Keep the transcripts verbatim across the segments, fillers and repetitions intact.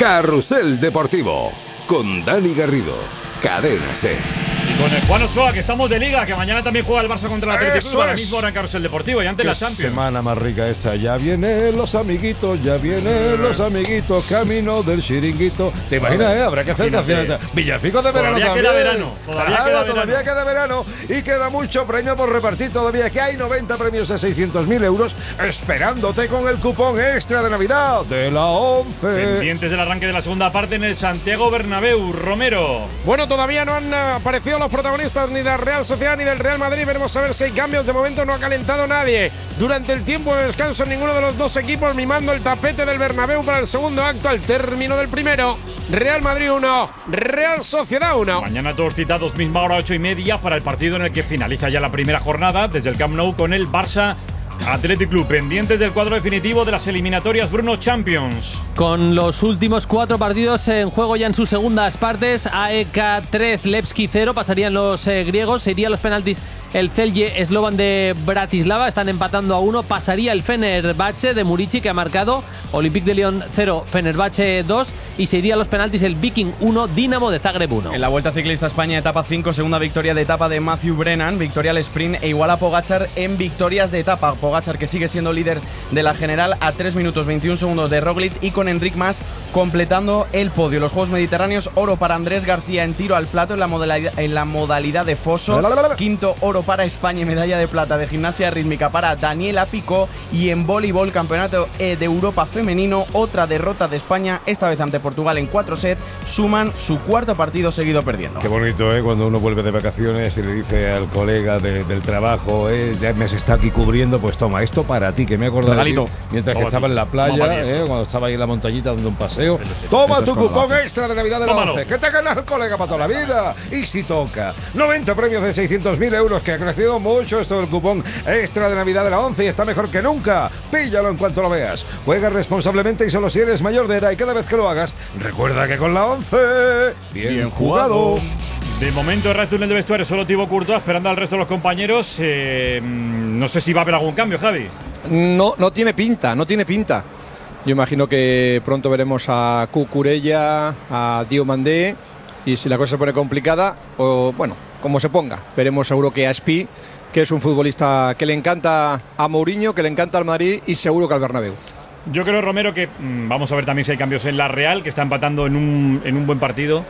Carrusel Deportivo, con Dani Garrido, Cadena SER. Y con el Juan Ochoa, que estamos de liga, que mañana también juega el Barça contra el Atlético Club, ahora mismo ahora en Carrusel Deportivo y antes la Champions. Semana más rica esta, ya vienen los amiguitos, ya vienen los amiguitos, camino del chiringuito. ¿Te imaginas, eh? Habrá que hacer canciones. Villancicos de verano todavía también. Queda verano, todavía claro, queda verano. todavía queda verano y queda mucho premio por repartir todavía, que hay noventa premios de seiscientos mil euros esperándote con el cupón extra de Navidad de la once. Pendientes del arranque de la segunda parte en el Santiago Bernabéu. Romero. Bueno, todavía no han aparecido los protagonistas ni de la Real Sociedad ni del Real Madrid. Veremos a ver si hay cambios. De momento no ha calentado nadie. Durante el tiempo de descanso, ninguno de los dos equipos mimando el tapete del Bernabéu para el segundo acto. Al término del primero, Real Madrid uno, Real Sociedad uno. Mañana todos citados, misma hora, ocho y media, para el partido en el que finaliza ya la primera jornada desde el Camp Nou con el Barça Athletic Club. Pendientes del cuadro definitivo de las eliminatorias Bruno Champions. Con los últimos cuatro partidos en juego ya en sus segundas partes, A E K tres, Levski cero, pasarían los eh, griegos, se irían los penaltis el Celje Slovan de Bratislava, están empatando a uno, pasaría el Fenerbahce de Murici, que ha marcado, Olympique de Lyon cero, Fenerbahce dos, y se iría a los penaltis el Viking uno, Dinamo de Zagreb uno. En la Vuelta Ciclista España, etapa cinco, segunda victoria de etapa de Matthew Brennan, victoria al sprint e igual a Pogačar en victorias de etapa. Pogačar, que sigue siendo líder de la general a tres minutos veintiún segundos de Roglic, y con Enric Mas completando el podio. Los Juegos Mediterráneos, oro para Andrés García en tiro al plato en la modalidad, en la modalidad de foso, quinto oro para España y medalla de plata de gimnasia rítmica para Daniela Picó, y en voleibol, campeonato de Europa femenino, otra derrota de España, esta vez ante Portugal en cuatro sets, suman su cuarto partido seguido perdiendo. Qué bonito, ¿eh? Cuando uno vuelve de vacaciones y le dice al colega de, del trabajo, eh, ya me se está aquí cubriendo, pues toma, esto para ti, que me he acordado de ti, mientras que estaba en la playa, eh, cuando estaba ahí en la montañita dando un paseo. Toma tu cupón extra de Navidad de la once, que te ganas el colega para toda la vida. Y si toca, noventa premios de seiscientos mil euros, que ha crecido mucho esto del cupón extra de Navidad de la once y está mejor que nunca. Píllalo en cuanto lo veas. Juega responsablemente y solo si eres mayor de edad, y cada vez que lo hagas, recuerda que con la once, bien, bien jugado. De momento, el túnel de vestuario solo Thibaut Courtois, esperando al resto de los compañeros. Eh, no sé si va a haber algún cambio, Javi. No, no tiene pinta, no tiene pinta. Yo imagino que pronto veremos a Cucurella, a Diomandé, y si la cosa se pone complicada, o bueno, como se ponga, veremos seguro que a Espi, que es un futbolista que le encanta a Mourinho, que le encanta al Madrid y seguro que al Bernabéu. Yo creo, Romero, que mmm, vamos a ver también si hay cambios en la Real, que está empatando en un, en un buen partido.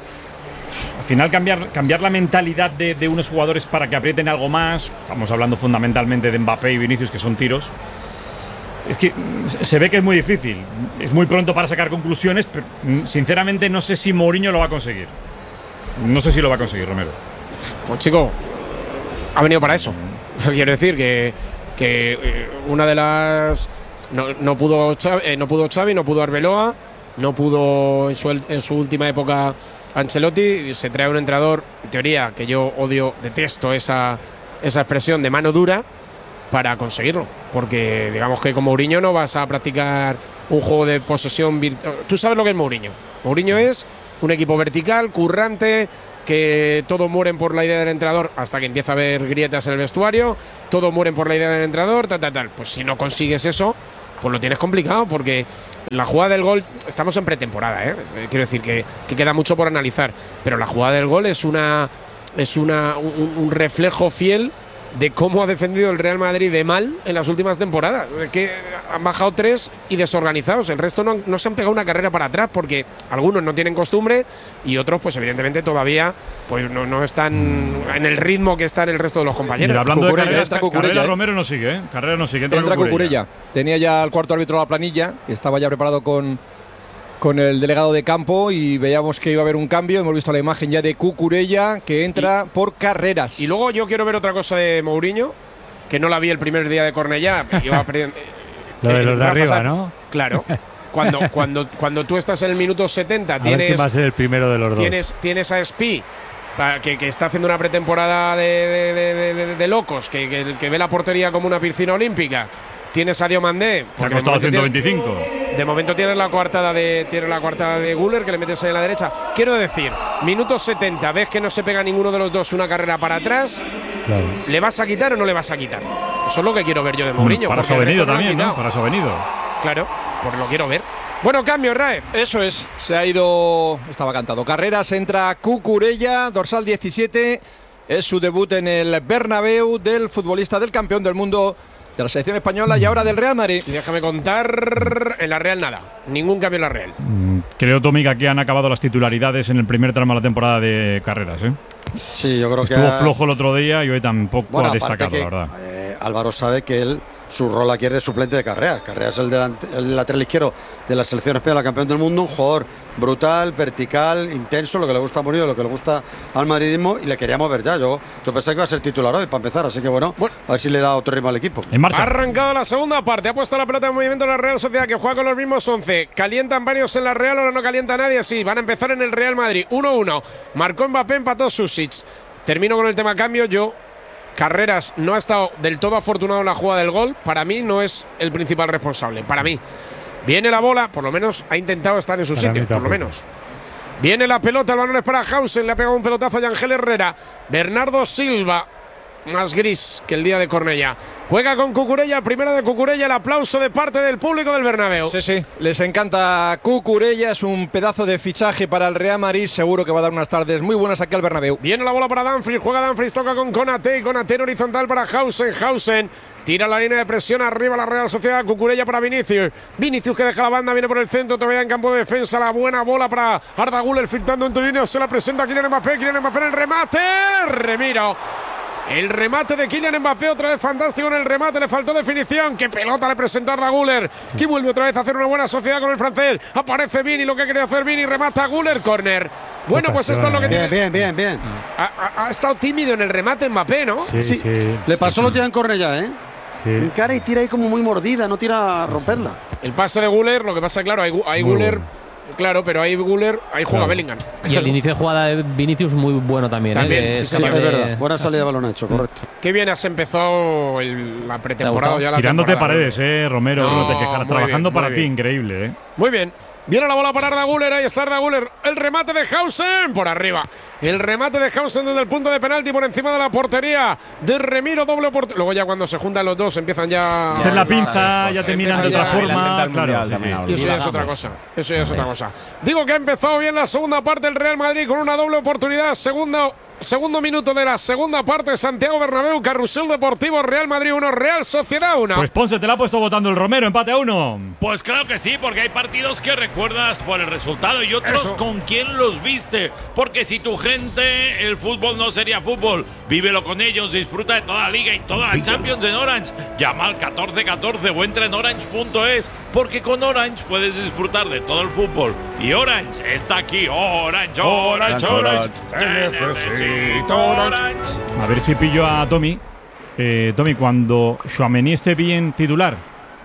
Al final, cambiar, cambiar la mentalidad de, de unos jugadores para que aprieten algo más. Estamos hablando fundamentalmente de Mbappé y Vinicius, que son tiros. Es que se ve que es muy difícil. Es muy pronto para sacar conclusiones, pero sinceramente no sé si Mourinho lo va a conseguir. No sé si lo va a conseguir, Romero. Pues chico, ha venido para eso. Quiero decir que, que eh, una de las… No, no, pudo Xavi, eh, no pudo Xavi, no pudo Arbeloa, no pudo en su, en su última época Ancelotti. Se trae un entrenador, en teoría, que yo odio, detesto esa, esa expresión de mano dura, para conseguirlo. Porque digamos que con Mourinho no vas a practicar un juego de posesión virtual. Tú sabes lo que es Mourinho. Mourinho es un equipo vertical, currante, que todos mueren por la idea del entrenador hasta que empieza a haber grietas en el vestuario, todos mueren por la idea del entrenador, tal, tal, tal. Pues si no consigues eso, pues lo tienes complicado, porque la jugada del gol, estamos en pretemporada, ¿eh? Quiero decir que, que queda mucho por analizar, pero la jugada del gol es una es una un, un reflejo fiel de cómo ha defendido el Real Madrid de mal en las últimas temporadas. Que han bajado tres y desorganizados. El resto no, no se han pegado una carrera para atrás, porque algunos no tienen costumbre y otros, pues evidentemente todavía pues no, no están en el ritmo que están el resto de los compañeros. Mira, hablando Cucurella, de carreras, Cucurella, Carrera ¿eh? Romero no sigue, ¿eh? Carrera no sigue. Entra, entra Cucurella. Cucurella. Tenía ya el cuarto árbitro de la planilla, estaba ya preparado con, con el delegado de campo y veíamos que iba a haber un cambio. Hemos visto la imagen ya de Cucurella, que entra y, por Carreras. Y luego yo quiero ver otra cosa de Mourinho, que no la vi el primer día de Cornellá. Iba a perder, Lo de los de arriba, Sá, ¿no? Claro. Cuando, cuando, cuando tú estás en el minuto setenta, a tienes, ver quién va a ser el primero de los tienes, dos. Tienes a Espi, que, que está haciendo una pretemporada de, de, de, de, de locos, que, que, que ve la portería como una piscina olímpica. Tienes a Diomandé, que ha costado ciento veinticinco. Tienes, de momento tienes la coartada de tienes la coartada de Güler, que le metes ahí a la derecha. Quiero decir, minuto setenta, ves que no se pega ninguno de los dos una carrera para atrás. Claro. ¿Le vas a quitar o no le vas a quitar? Eso es lo que quiero ver yo de Mourinho. Para eso ha venido también, ¿no? Para eso ha venido. Claro, pues lo quiero ver. Bueno, cambio, Raez. Eso es, se ha ido, estaba cantado. Carreras, entra Cucurella, dorsal diecisiete. Es su debut en el Bernabéu del futbolista del campeón del mundo de la selección española y ahora del Real Madrid. Y déjame contar, en la Real nada, ningún cambio en la Real. Mm, creo, Tommy, que aquí han acabado las titularidades en el primer tramo de la temporada de Carreras, ¿eh? Sí, yo creo Estuvo que Estuvo flojo el otro día y hoy tampoco bueno, ha destacado, que, la verdad. Eh, Álvaro sabe que él, su rol aquí es de suplente de Carreras. Carreras es el, delante, el lateral izquierdo de la selección española, campeón del mundo, un jugador brutal, vertical, intenso, lo que le gusta a Murillo, lo que le gusta al madridismo, y le queríamos ver ya. Yo, yo pensé que iba a ser titular hoy para empezar, así que bueno, bueno, a ver si le da otro ritmo al equipo. En marcha. Ha arrancado la segunda parte, ha puesto la pelota en movimiento en la Real Sociedad, que juega con los mismos once. Calientan varios en la Real, ahora no calienta nadie, sí, van a empezar en el Real Madrid. uno uno. Marcó Mbappé, empató Susic. Termino con el tema cambio. Yo, Carreras no ha estado del todo afortunado en la jugada del gol. Para mí no es el principal responsable. Para mí. Viene la bola, por lo menos ha intentado estar en su para sitio, por lo menos. Viene la pelota, el balón es para Hausen, le ha pegado un pelotazo a Yangel Herrera. Bernardo Silva, más gris que el día de Cornellá. Juega con Cucurella, primero de Cucurella, el aplauso de parte del público del Bernabéu. Sí, sí, les encanta Cucurella, es un pedazo de fichaje para el Real Madrid, seguro que va a dar unas tardes muy buenas aquí al Bernabéu. Viene la bola para Dumfries, juega Dumfries, toca con Konaté, Konaté en horizontal para Hausen, Hausen tira la línea de presión arriba la Real Sociedad, Cucurella para Vinicius, Vinicius que deja la banda, viene por el centro, todavía en campo de defensa, la buena bola para Arda Güler, filtrando entre líneas, se la presenta a Kylian Mbappé, Kylian Mbappé en el remate, Remiro. El remate de Kylian Mbappé, otra vez fantástico en el remate, le faltó definición. ¡Qué pelota le presentó Arda Güler! Que vuelve otra vez a hacer una buena sociedad con el francés. Aparece Vini, lo que quería hacer Vini, remata a Güler, córner. Bueno, pues esto es lo que bien, tiene. Bien, bien, bien. Ha, ha, ha estado tímido en el remate Mbappé, ¿no? Sí, sí. sí le pasó sí, lo tira en Cornellá, ¿eh? Sí. En cara y tira ahí como muy mordida, no tira a romperla. El pase de Güler, lo que pasa, claro, hay, hay Güler. Claro, pero ahí Güler, ahí juega claro. Bellingham. Y el inicio de jugada de Vinicius muy bueno también. También, ¿eh? sí, es, sí, es verdad. Buena salida de balón hecho, correcto. Qué bien has empezado el, la pretemporada ya la Tirándote paredes, eh, Romero, no, no te quejas. Trabajando bien, para ti, increíble, eh. Muy bien. Viene la bola para Arda Güler, ahí está Arda Güler. El remate de Hausen por arriba. El remate de Hausen desde el punto de penalti por encima de la portería de Remiro, doble portería. Luego ya cuando se juntan los dos empiezan ya… Hacer la pinza, ya te miran de otra forma. Claro, sí, sí. Y eso ya es otra cosa. Eso ya es otra cosa. Digo que ha empezado bien la segunda parte el Real Madrid con una doble oportunidad. Segunda… Segundo minuto de la segunda parte, Santiago Bernabéu, Carrusel Deportivo, Real Madrid uno, Real Sociedad uno. Pues Ponce te la ha puesto votando el Romero, empate a uno. Pues claro que sí, porque hay partidos que recuerdas por el resultado y otros Eso. con quién los viste. Porque si tu gente, el fútbol no sería fútbol. Vívelo con ellos, disfruta de toda la liga y toda la Champions en Orange. Llama al catorce catorce o entra en orange punto es, porque con Orange puedes disfrutar de todo el fútbol. Y Orange está aquí. Orange, Orange, Orange. Orange. Orange. Orange. A ver si pillo a Tommy. Eh, Tommy, cuando Tchouaméni esté bien titular.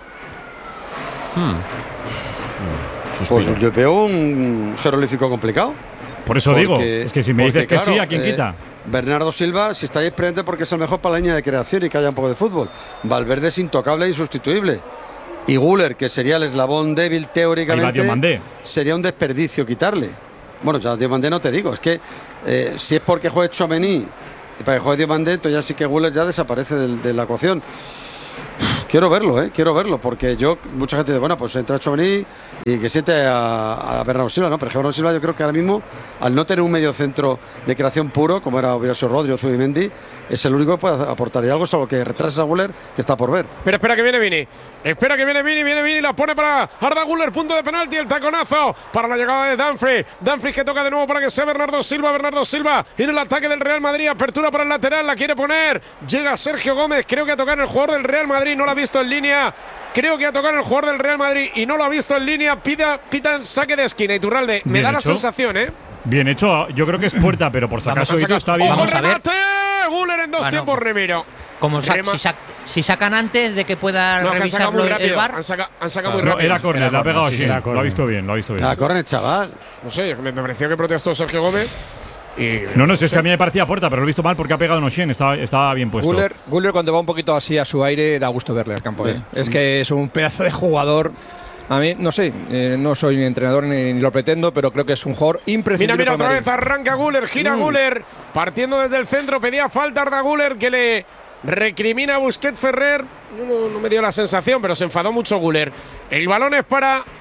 Hmm. Pues yo veo un jeroglífico complicado. Por eso porque, digo, es que si me porque, dices que claro, sí, ¿a quién eh, quita? Bernardo Silva, si está ahí, es presente porque es el mejor para la línea de creación y que haya un poco de fútbol. Valverde es intocable e insustituible. Y Güler, que sería el eslabón débil teóricamente, sería un desperdicio quitarle. Bueno, ya Diomandé no te digo, es que eh, si es porque juegue Tchouaméni y para que juegue Diomandé, entonces ya sí que Güler ya desaparece de, de la ecuación. Quiero verlo, eh, quiero verlo, porque yo, mucha gente dice, bueno, pues entra Tchouaméni y que siente a, a Bernardo Silva, ¿no? Pero Bernardo Silva yo creo que ahora mismo, al no tener un medio centro de creación puro, como era hubiera sido Rodri o Zubimendi, es el único que puede aportar y algo, salvo que retrasa a Güler, que está por ver. Pero espera que viene Vini, espera que viene Vini, viene Vini, la pone para Arda Güler, punto de penalti, el taconazo para la llegada de Dumfries, Dumfries que toca de nuevo para que sea Bernardo Silva, Bernardo Silva en el ataque del Real Madrid, apertura para el lateral, la quiere poner, llega Sergio Gómez, creo que a tocar el jugador del Real Madrid, no la ha visto en línea. Creo que a tocar el jugador del Real Madrid y no lo ha visto en línea. Pida, pitan saque de esquina. Iturralde, me da la sensación, ¿eh? Bien hecho, yo creo que es puerta, pero por si acaso está bien. ¡Ojo, remate! Güler en dos bueno, tiempos, Remiro. Como sa si, sa si sacan antes de que pueda no, revisarlo el, el bar. Han sacado saca muy no, rápido. Era córner, la ha pegado así. Lo ha visto bien, lo ha visto bien. La córner, chaval. No sé, me, me pareció que protestó Sergio Gómez. Y, no, no, si es que a mí me parecía puerta, pero lo he visto mal porque ha pegado Nochen, estaba, estaba bien puesto. Güler, Güler cuando va un poquito así a su aire da gusto verle al campo. ¿eh? Sí, es sí. que es un pedazo de jugador. A mí, no sé, eh, no soy ni entrenador ni, ni lo pretendo, pero creo que es un jugador imprescindible. Mira, mira, otra Madrid. vez arranca Güler, gira mm. Güler, partiendo desde el centro, pedía falta Arda Güler, que le recrimina a Busquets Ferrer. No, no me dio la sensación, pero se enfadó mucho Güler. El balón es para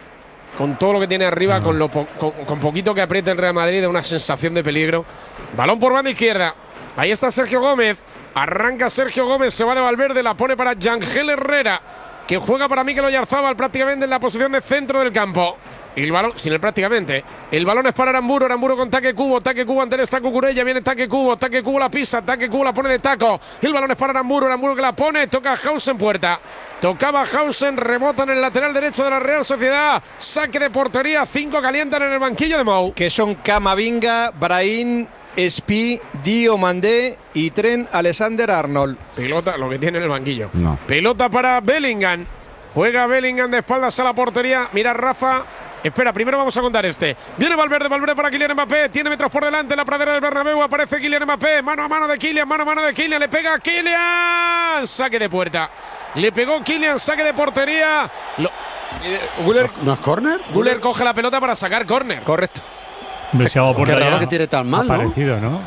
con todo lo que tiene arriba, no. con, lo po con, con poquito que apriete el Real Madrid, de una sensación de peligro. Balón por banda izquierda. Ahí está Sergio Gómez. Arranca Sergio Gómez, se va de Valverde, la pone para Yangel Herrera, que juega para Mikel Oyarzábal prácticamente en la posición de centro del campo. El balón, sin el prácticamente. El balón es para Aramburu. Aramburu con Taque Cubo. Taque Cubo ante él está Cucurella. Viene Taque Cubo. Taque Cubo la pisa. Taque Cubo la pone de taco. El balón es para Aramburu. Aramburu que la pone. Toca Hausen puerta. Tocaba Hausen. Rebota en el lateral derecho de la Real Sociedad. Saque de portería. Cinco calientan en el banquillo de Mou. Que son Camavinga, Brahim, Espi, Diomandé y Trent Alexander-Arnold. Pelota, lo que tiene en el banquillo. No. Pelota para Bellingham. Juega Bellingham de espaldas a la portería. Mira Rafa. Espera, primero vamos a contar este. Viene Valverde, Valverde para Kylian Mbappé. Tiene metros por delante en la pradera del Bernabéu. Aparece Kylian Mbappé. Mano a mano de Kylian, mano a mano de Kylian. Le pega a Kylian. Saque de puerta. Le pegó Kylian, saque de portería. Lo... Guller, ¿no es córner? Guller coge la pelota para sacar córner. Correcto. Qué raro que tiene tan mal, ¿no? Parecido, ¿no?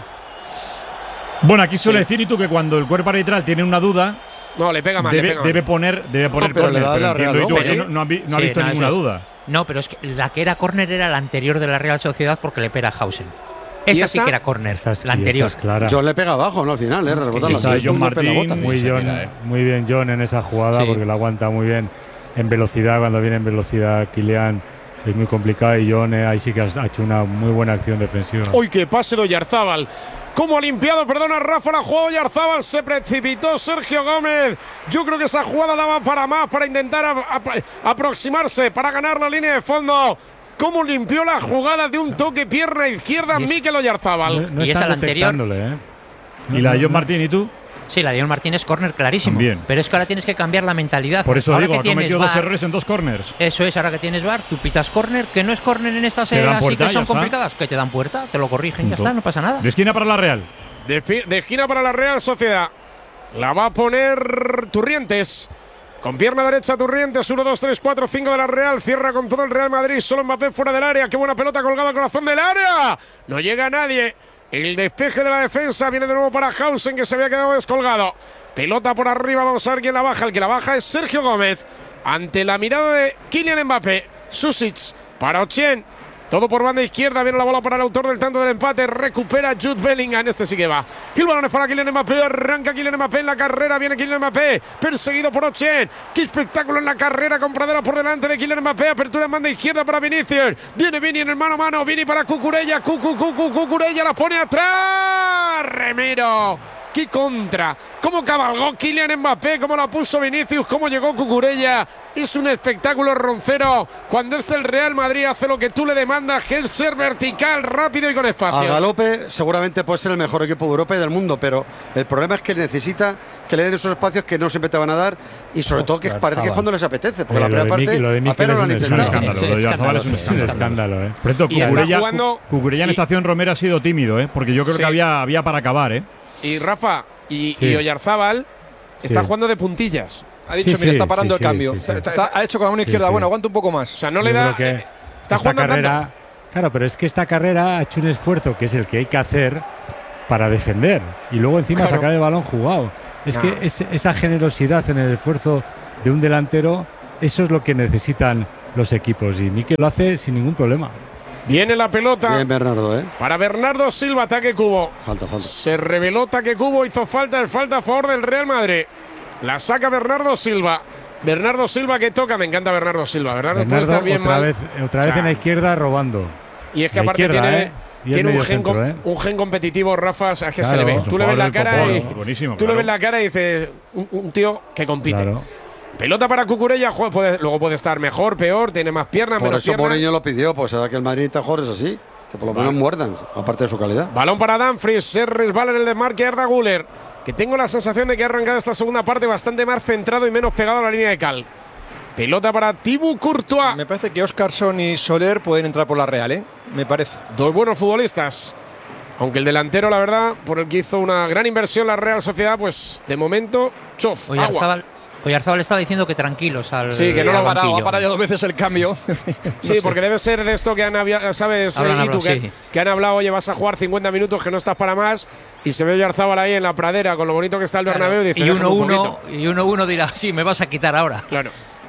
Bueno, aquí suele Sí. decir y tú que cuando el cuerpo arbitral tiene una duda, No, le pega mal. debe, le pega debe mal. poner, debe poner No, pero córner. le da Pero la entiendo Real, y tú ¿no? que Pero- no, no ha, vi- no ha Sí, visto no, ninguna eso es. duda. No, pero es que la que era córner era la anterior de la Real Sociedad porque le pega a Hausen. Esa sí esta? que era córner, Esta es- la y anterior. esta es clara. John le pega abajo, ¿no? Al final, ¿eh? Rebota Sí, la está pelota, John un golpe en la Martín, bota. Muy, se John, queda, eh. muy bien John en esa jugada Sí. porque la aguanta muy bien en velocidad. Cuando viene en velocidad Kylian es muy complicado y John eh, ahí sí que ha hecho una muy buena acción defensiva. Uy, qué pase de Oyarzábal. Como ha limpiado, perdona, Rafa, la jugada Oyarzábal. Se precipitó Sergio Gómez. Yo creo que esa jugada daba para más, para intentar a, a, aproximarse, para ganar la línea de fondo. Cómo limpió la jugada de un toque pierna izquierda Mikel Oyarzábal. No, no Y esa están la anterior. detectándole, ¿eh? ¿Y la de John Martín y tú? Sí, la de John Martín es córner clarísimo. También. Pero es que ahora tienes que cambiar la mentalidad. Por eso ahora digo, que ha tienes cometido dos V A R, errores en dos corners. Eso es, ahora que tienes V A R, tú pitas córner, que no es córner en estas Te dan eh, así puerta, que ya son está. complicadas, que te dan puerta, te lo corrigen, Punto. ya está, no pasa nada. De esquina para la Real. De, de esquina para la Real Sociedad. La va a poner Turrientes. Con pierna derecha Turrientes, uno, dos, tres, cuatro, cinco de la Real. Cierra con todo el Real Madrid. Solo Mbappé fuera del área. Qué buena pelota colgada al corazón del área. No llega nadie. El despeje de la defensa viene de nuevo para Hausen, que se había quedado descolgado. Pelota por arriba. Vamos a ver quién la baja. El que la baja es Sergio Gómez. Ante la mirada de Kylian Mbappé. Susic para Ochien. Todo por banda izquierda, viene la bola para el autor del tanto del empate, recupera Jude Bellingham, este sí que va. Y el balón es para Kylian Mbappé, arranca Kylian Mbappé en la carrera, viene Kylian Mbappé, perseguido por Ochien. Qué espectáculo en la carrera, con Pradera por delante de Kylian Mbappé, apertura en banda izquierda para Vinicius. Viene Vini en el mano a mano, Vini para Cucurella, Cucu, Cucu, Cucurella la pone atrás, Remiro. ¡Qué contra! ¡Cómo cabalgó Kylian Mbappé! ¡Cómo la puso Vinicius! ¡Cómo llegó Cucurella! Es un espectáculo roncero. Cuando este el Real Madrid hace lo que tú le demandas, que es ser vertical, rápido y con espacio. A galope seguramente puede ser el mejor equipo de Europa y del mundo, pero el problema es que necesita que le den esos espacios que no siempre te van a dar y sobre todo que parece que es cuando les apetece, porque Eh, la lo de primera Miki- parte lo de Mikel apenas es lo han un- es un intentado. escándalo. Lo de Oyarzábal es un Es un escándalo, ¿eh? Por cierto, Y está Cucurella, jugando- Cu- Cucurella en y- estación Romero ha sido tímido, ¿eh? Porque yo creo Sí. que había, había para acabar, ¿eh? Y Rafa y, Sí. y Oyarzábal está Sí. jugando de puntillas. Ha dicho, Sí, mira, sí, está parando sí, el cambio. sí, sí. Está- está- ha hecho con la mano izquierda, sí. bueno, aguanta un poco más. O sea, no le Yo da. creo que eh, está esta jugando carrera, andando. claro, pero es que esta carrera ha hecho un esfuerzo que es el que hay que hacer para defender y luego encima Claro. sacar el balón jugado. Es No. que es- esa generosidad en el esfuerzo de un delantero, eso es lo que necesitan los equipos y Mikel lo hace sin ningún problema. Viene la pelota Bien, Bernardo, ¿eh? para Bernardo Silva, ataque Cubo. Falta, falta. Se reveló Taque Cubo, hizo falta, es falta a favor del Real Madrid. La saca Bernardo Silva. Bernardo Silva que toca, me encanta Bernardo Silva. Bernardo, puede Bernardo estar bien otra mal. vez, otra O vez sea, en la izquierda robando. Y es que la aparte izquierda, tiene, ¿eh? Y el tiene un, medio gen, centro, com- ¿eh? un gen competitivo, Rafa. O sea, es que se Claro. le ve. Es un Tú le ves la jugador cara del y Popolo, buenísimo, tú le claro. ves la cara y dices un, un tío que compite. Claro. Pelota para Cucurella, juega- puede- luego puede estar mejor, peor, tiene más piernas, Por menos eso piernas. Mourinho lo pidió, pues será que el Madrid necesita jugadores así, que por lo menos muerdan, aparte de su calidad. Balón para Dumfries, se resbala en el desmarque Arda Güler, que tengo la sensación de que ha arrancado esta segunda parte bastante más centrado y menos pegado a la línea de cal. Pelota para Thibaut Courtois. Me parece que Oscarson y Soler pueden entrar por la Real, ¿eh? Me parece. Dos buenos futbolistas. Aunque el delantero, la verdad, por el que hizo una gran inversión la Real Sociedad, pues de momento, chof, agua. Oyarzábal, Oyarzábal estaba diciendo que tranquilos al. Sí, que no ha lo ha parado, banquillo. ha parado ya dos veces el cambio. Sí, porque debe ser de esto que han hablado, ¿sabes? Habrán eh, Itu, hablado, que, sí. que han hablado, oye, vas a jugar cincuenta minutos, que no estás para más, y se ve Oyarzábal ahí en la pradera con lo bonito que está el Bernabéu y dice, y "Déjame uno un uno poquito". y uno uno dirá, sí, me vas a quitar ahora. Claro.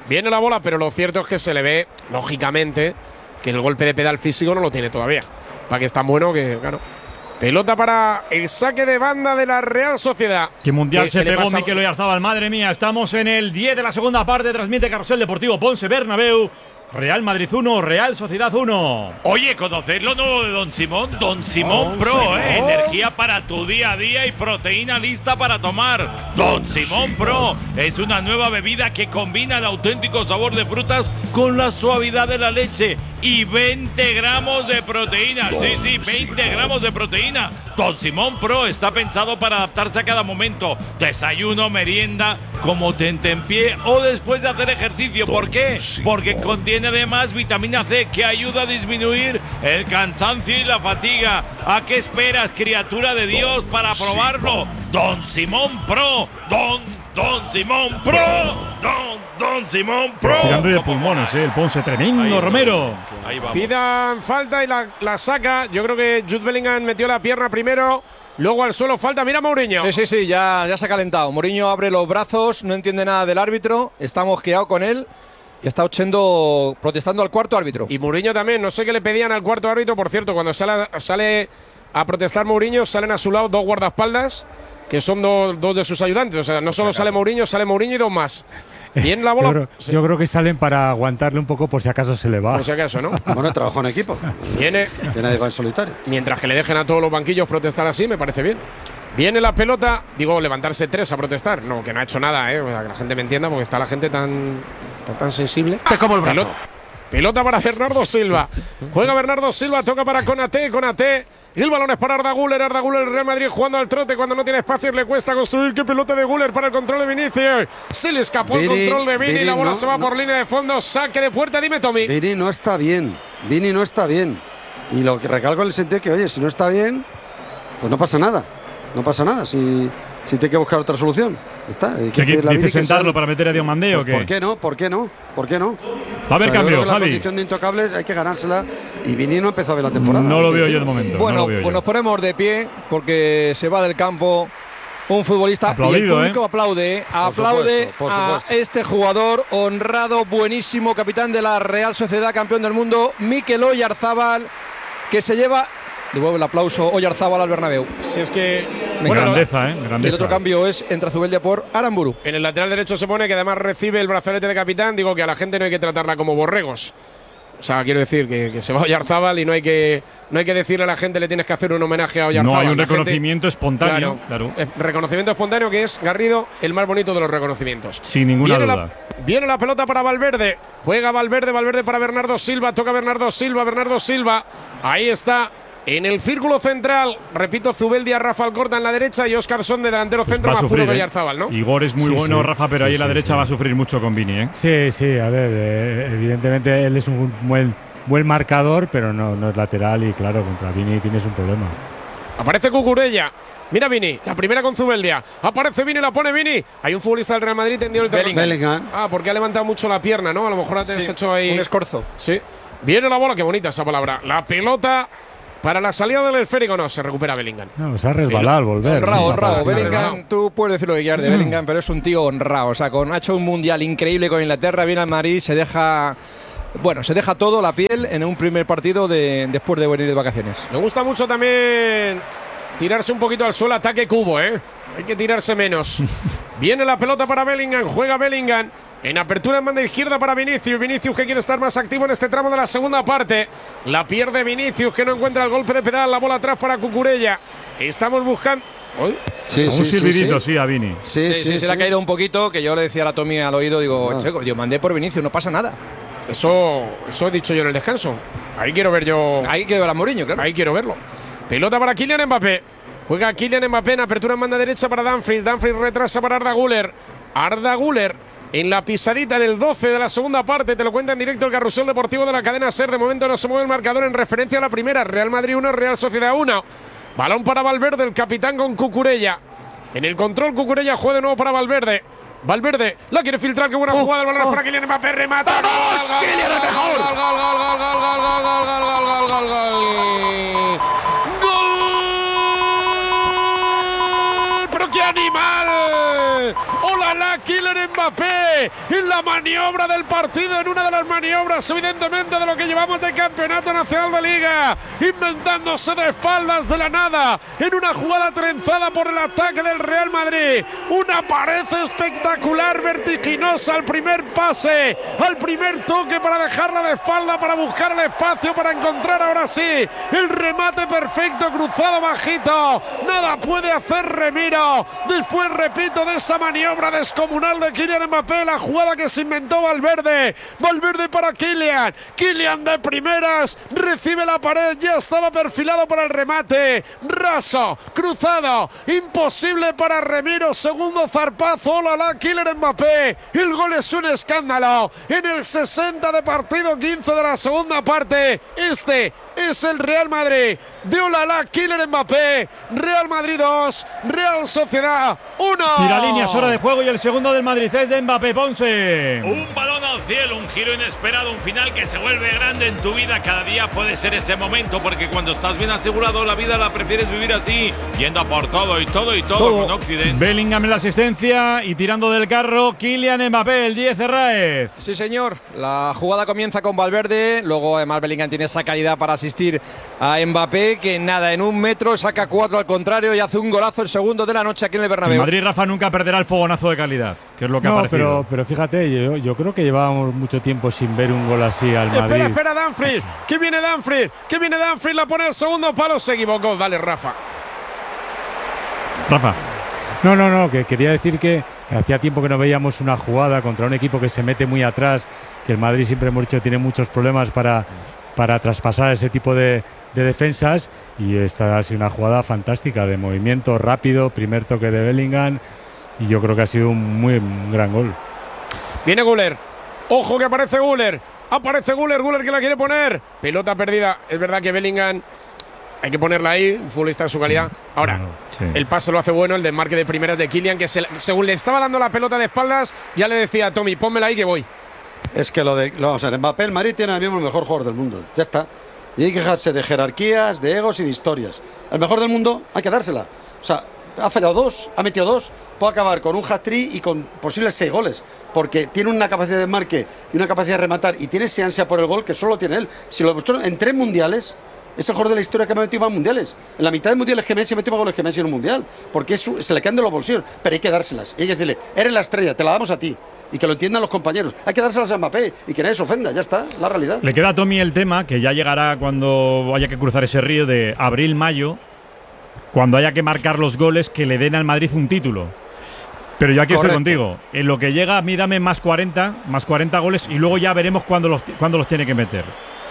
Viene la bola, pero lo cierto es que se le ve, lógicamente, que el golpe de pedal físico no lo tiene todavía. Para que es tan bueno que, claro. Pelota para el saque de banda de la Real Sociedad. Qué mundial se pegó Mikel Oyarzabal, madre mía. Estamos en el diez de la segunda parte. Transmite Carrusel Deportivo Ponce Bernabéu. Real Madrid uno, Real Sociedad uno. Oye, ¿conocéis lo nuevo de Don Simón? Don Simón Pro, Simón. ¿eh? Energía para tu día a día y proteína lista para tomar. Don Simón Pro es una nueva bebida que combina el auténtico sabor de frutas con la suavidad de la leche y veinte gramos de proteína. Sí, sí, veinte gramos de proteína. Don Simón Pro está pensado para adaptarse a cada momento. Desayuno, merienda, como tentempié o después de hacer ejercicio. ¿Por qué? Porque contiene además vitamina C que ayuda a disminuir el cansancio y la fatiga. ¿A qué esperas, criatura de Dios, para probarlo? Don Simón Pro, Don, Don Simón Pro, Don, Don Simón Pro. Tirando de pulmones, ¿eh? El Ponce tremendo, Romero. Ahí vamos. Pidan falta y la, la saca. Yo creo que Jude Bellingham metió la pierna primero. Luego al suelo falta, mira Mourinho. Sí, sí, sí, ya, ya se ha calentado. Mourinho abre los brazos, no entiende nada del árbitro, está mosqueado con él y está ochendo, protestando al cuarto árbitro. Y Mourinho también, no sé qué le pedían al cuarto árbitro, por cierto, cuando sale, sale a protestar Mourinho, salen a su lado dos guardaespaldas, que son do, dos de sus ayudantes, o sea, no solo sale Mourinho, sale Mourinho y dos más. Bien la bola. Yo creo, sí. yo creo que salen para aguantarle un poco por si acaso se le va. Por si acaso, ¿no? Bueno, trabajo en equipo. Viene. Que nadie va en solitario. Mientras que le dejen a todos los banquillos protestar así, me parece bien. Viene la pelota, digo, levantarse tres a protestar. No, que no ha hecho nada, ¿eh? O sea, que la gente me entienda porque está la gente tan, tan, tan sensible. Te como el brazo. Pelota, pelota para Bernardo Silva. Juega Bernardo Silva, toca para Konaté, Konaté. Y el balón es para Arda Güler, Arda Güler, el Real Madrid jugando al trote cuando no tiene espacios, le cuesta construir. Qué pelota de Güler para el control de Vinicius. Se le escapó Vini, el control de Vini, Vini la bola no, se va no. por línea de fondo, saque de puerta, dime Tommy. Vini no está bien, Vini no está bien. Y lo que recalco en el sentido que, oye, si no está bien, pues no pasa nada. No pasa nada, si, si tiene que buscar otra solución. Está. ¿Dice sentarlo para meter a Diomandé pues o qué? ¿Por qué no? ¿Por qué no? ¿Por qué no? Va a haber o sea, cambio, la Javi. condición de intocables hay que ganársela y Vini no empezó a ver la temporada. No lo veo yo de momento. Bueno, no lo veo pues yo. nos ponemos de pie porque se va del campo un futbolista Aplaudido, y el público ¿eh? aplaude, ¿eh? aplaude supuesto, por a supuesto. este jugador honrado, buenísimo, capitán de la Real Sociedad, campeón del mundo, Mikel Oyarzabal, que se lleva, devuelve el aplauso Oyarzabal al Bernabéu. Si es que bueno, grandeza, ¿eh? Grandeza. El otro cambio es entra Zubeldia por Aramburu. En el lateral derecho se pone que además recibe el brazalete de capitán. Digo que a la gente no hay que tratarla como borregos. O sea, quiero decir que, que se va a Oyarzabal y no hay que no hay que decirle a la gente le tienes que hacer un homenaje a Oyarzabal. No hay un la reconocimiento gente, espontáneo. Claro, claro. Reconocimiento espontáneo que es, Garrido, el más bonito de los reconocimientos. Sin ninguna viene duda. La, viene la pelota para Valverde. Juega Valverde, Valverde para Bernardo Silva. Toca Bernardo Silva, Bernardo Silva. Ahí está. En el círculo central, repito, Zubeldia, Rafa Alcorta en la derecha y Óscarson de delantero Pues centro más sufrir, puro que ¿eh? Oyarzabal, ¿no? Igor es muy Sí, bueno, sí. Rafa, pero Sí, ahí en la sí, derecha sí. va a sufrir mucho con Vini, ¿eh? Sí, sí, a ver, eh, evidentemente él es un buen, buen marcador, pero no, no es lateral y claro, contra Vini tienes un problema. Aparece Cucurella. Mira Vini, la primera con Zubeldia. Aparece Vini, la pone Vini. Hay un futbolista del Real Madrid tendido el terreno. Bellingham. Ah, porque ha levantado mucho la pierna, ¿no? A lo mejor ha Sí, hecho ahí un escorzo. Sí. Viene la bola, qué bonita esa palabra. La pelota para la salida del esférico. No, se recupera Bellingham. No, se ha resbalado al volver. Honrado, Sí, honrado. papá, sí. Bellingham, tú puedes decir lo que quieras de Bellingham, pero es un tío honrado. O sea, con, ha hecho un mundial increíble con Inglaterra, viene al Madrid, se deja. Bueno, se deja todo, la piel, en un primer partido de, después de venir de vacaciones. Me gusta mucho también tirarse un poquito al suelo, ataque Cubo, ¿eh? Hay que tirarse menos. Viene la pelota para Bellingham, juega Bellingham. En apertura en banda izquierda para Vinicius. Vinicius que quiere estar más activo en este tramo de la segunda parte. La pierde Vinicius que no encuentra el golpe de pedal. La bola atrás para Cucurella. Estamos buscando. ¿Uy? Sí, un sí, silbidito, sí, sí, a Vini. Sí, sí, sí, sí, se le ha caído un poquito, que yo le decía a la Tommy al oído, digo, ah. yo mandé por Vinicius, no pasa nada. Eso, eso he dicho yo en el descanso. Ahí quiero ver yo. Ahí quiero ver a Mourinho, claro. Ahí quiero verlo. Pelota para Kylian Mbappé. Juega Kylian Mbappé en apertura en banda derecha para Dumfries. Dumfries retrasa para Arda Güler. Arda Güler en la pisadita en el doce de la segunda parte. Te lo cuenta en directo el Carrusel Deportivo de la cadena SER. De momento no se mueve el marcador en referencia a la primera. Real Madrid uno, Real Sociedad uno. Balón para Valverde, el capitán con Cucurella. En el control Cucurella juega de nuevo para Valverde. Valverde la quiere filtrar, qué buena jugada. El balón es para Kylian Mbappé, remata. ¡Vamos! ¡Kylian es mejor! ¡Gol, gol, gol, gol, gol, gol, gol, gol, gol, gol, gol! ¡Gol! ¡Pero qué animal! ¡Hola, la Kylian Kylian Mbappé en la maniobra del partido, en una de las maniobras evidentemente de lo que llevamos de Campeonato Nacional de Liga, inventándose de espaldas de la nada, en una jugada trenzada por el ataque del Real Madrid, una pared espectacular, vertiginosa al primer pase, al primer toque para dejarla de espalda, para buscar el espacio, para encontrar ahora sí el remate perfecto, cruzado bajito, nada puede hacer Remiro, después repito de esa maniobra descomunal de Kylian Mbappé, la jugada que se inventó Valverde, Valverde para Kylian, Kylian de primeras, recibe la pared, ya estaba perfilado para el remate, raso, cruzado, imposible para Remiro, segundo zarpazo, olala, Kylian Mbappé, el gol es un escándalo, en el sesenta de partido, quince de la segunda parte, este es el Real Madrid de olala, Kylian Mbappé, Real Madrid dos, Real Sociedad uno. Tira líneas, hora de juego y el segundo del Madrid es de Mbappé, Ponce. Un balón al cielo, un giro inesperado, un final que se vuelve grande en tu vida. Cada día puede ser ese momento, porque cuando estás bien asegurado la vida la prefieres vivir así, yendo a por todo y todo y todo, todo. Con Occidente. Bellingham en la asistencia y tirando del carro Kylian Mbappé, el diez Herráez. Sí señor, la jugada comienza con Valverde, luego además Bellingham tiene esa calidad para asistir a Mbappé, que nada, en un metro saca cuatro al contrario y hace un golazo, el segundo de la noche aquí en el Bernabéu. El Madrid, Rafa, nunca perderá el fogonazo de calidad, que es lo que no, ha parecido. Pero, pero fíjate, yo, yo creo que llevábamos mucho tiempo sin ver un gol así al Madrid. Espera, espera, Dumfries, que viene Dumfries, que viene Dumfries, la pone el segundo palo, se equivocó, dale Rafa. Rafa. No, no, no, que quería decir que, que hacía tiempo que no veíamos una jugada contra un equipo que se mete muy atrás, que el Madrid siempre hemos dicho tiene muchos problemas para, para traspasar ese tipo de, de defensas, y esta ha sido una jugada fantástica de movimiento rápido, primer toque de Bellingham, y yo creo que ha sido un muy un gran gol. Viene Güler, ojo que aparece Güler, aparece Güler, Güler que la quiere poner, pelota perdida, es verdad que Bellingham hay que ponerla ahí, un futbolista de su calidad. Ahora, no, sí. El pase lo hace bueno, el desmarque de primeras de Kylian, que se, según le estaba dando la pelota de espaldas, ya le decía a Tommy, pónmela ahí que voy. Es que lo de, lo, vamos a ver, Mbappé, el Madrid tiene ahora mismo el mejor jugador del mundo, ya está. Y hay que dejarse de jerarquías, de egos y de historias. El mejor del mundo hay que dársela. O sea, ha fallado dos, ha metido dos, puede acabar con un hat-trick y con posibles seis goles, porque tiene una capacidad de marque y una capacidad de rematar, y tiene esa ansia por el gol que solo tiene él. Si lo demostró en tres mundiales, es el jugador de la historia que me ha metido más mundiales. En la mitad de mundiales que Messi metió más goles que Messi en un mundial, porque es, se le caen de los bolsillos, pero hay que dárselas. Y hay que decirle, eres la estrella, te la damos a ti. Y que lo entiendan los compañeros. Hay que dárselas a Mbappé y que nadie se ofenda, ya está, la realidad. Le queda a Tommy el tema, que ya llegará cuando haya que cruzar ese río de abril-mayo, cuando haya que marcar los goles que le den al Madrid un título. Pero yo aquí Correcto. Estoy contigo. En lo que llega, a mí dame más cuarenta, más cuarenta goles y luego ya veremos cuándo los, cuándo los tiene que meter.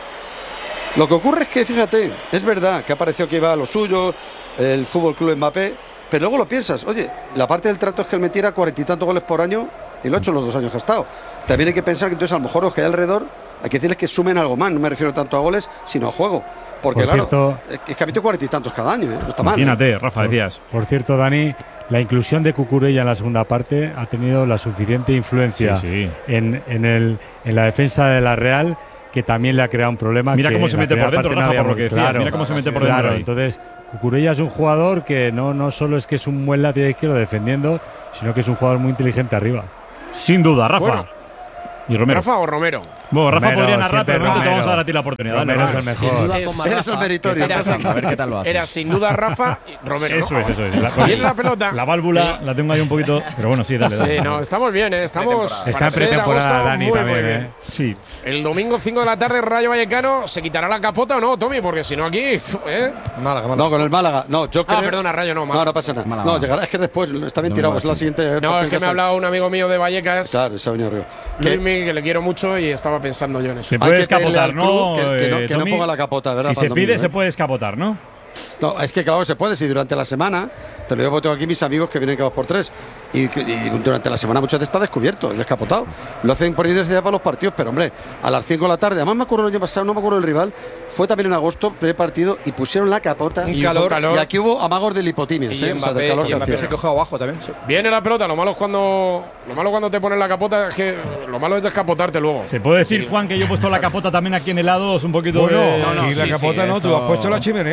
Lo que ocurre es que, fíjate, es verdad que ha parecido que iba a lo suyo, el Fútbol Club Mbappé, pero luego lo piensas, oye, la parte del trato es que él metiera cuarenta y tantos goles por año y lo ha hecho en los dos años que ha estado. También hay que pensar que entonces a lo mejor los que hay alrededor, hay que decirles que sumen algo más, no me refiero tanto a goles, sino a juego. Porque por claro, cierto, es que ha metido cuarenta y tantos cada año, ¿eh? No está mal. Imagínate, ¿eh? Rafa, decías. Por, por cierto, Dani, la inclusión de Cucurella en la segunda parte ha tenido la suficiente influencia sí, sí. En, en, el, en la defensa de la Real, que también le ha creado un problema. Mira cómo se mete por dentro, Rafa, por lo que decía. Claro, mira cómo se mete por dentro. Claro, entonces, Cucurella es un jugador que no, no solo es que es un buen lateral izquierdo defendiendo, sino que es un jugador muy inteligente arriba. Sin duda, Rafa. Bueno. ¿Y Romero? ¿Rafa o Romero? Bueno, Rafa Romero, podría narrar, pero no te vamos a dar a ti la oportunidad. Romero es el mejor. Es, es el meritorio. Era, a ver qué tal lo haces. Era sin duda Rafa y Romero. Eso ¿no? es, eso es. La, Viene la pelota. La válvula la tengo ahí un poquito, pero bueno, sí, dale. dale. Sí, no, estamos bien, ¿eh? Estamos. Está en pretemporada, Dani, muy, también, muy ¿eh? Sí. El domingo cinco de la tarde, Rayo Vallecano, ¿se quitará la capota o no, Tommy? Porque si no aquí, ¿eh? Málaga, Málaga. No, con el Málaga. No, yo creo. Ah, perdona, Rayo, no. Málaga. No, no pasa nada. Málaga. No, llegará, es que después está bien tirado, es la siguiente. No, es que me ha hablado un amigo mío de Vallecas. Claro, se ha venido arriba. Luismi, que le quiero mucho y estaba pensando yo en eso. Se puede escapotar, ¿no? Que, que, no, que no ponga la capota, ¿verdad? Si se pide, domingo, ¿eh? Se puede escapotar, ¿no? No, es que claro, se puede, si durante la semana, te lo digo porque tengo aquí mis amigos que vienen cada dos por tres, y, y durante la semana muchas veces está descubierto, descapotado. Lo hacen por inercia para los partidos, pero hombre, a las cinco de la tarde, además me acuerdo el año pasado, no me acuerdo el rival, fue también en agosto, primer partido, y pusieron la capota. Un calor, calor. Y aquí hubo amagos de lipotimias, y ¿eh? Mbappé, o sea, del calor y que Mbappé hacía. se cogió abajo también. Sí. Viene la pelota, lo malo es cuando lo malo cuando te ponen la capota es que lo malo es descapotarte luego. Se puede decir, sí. Juan, que yo he puesto la capota también aquí en el lado, es un poquito bueno, de… no, no, y sí, la capota sí, no, esto… tú has puesto la chimenea. Yo he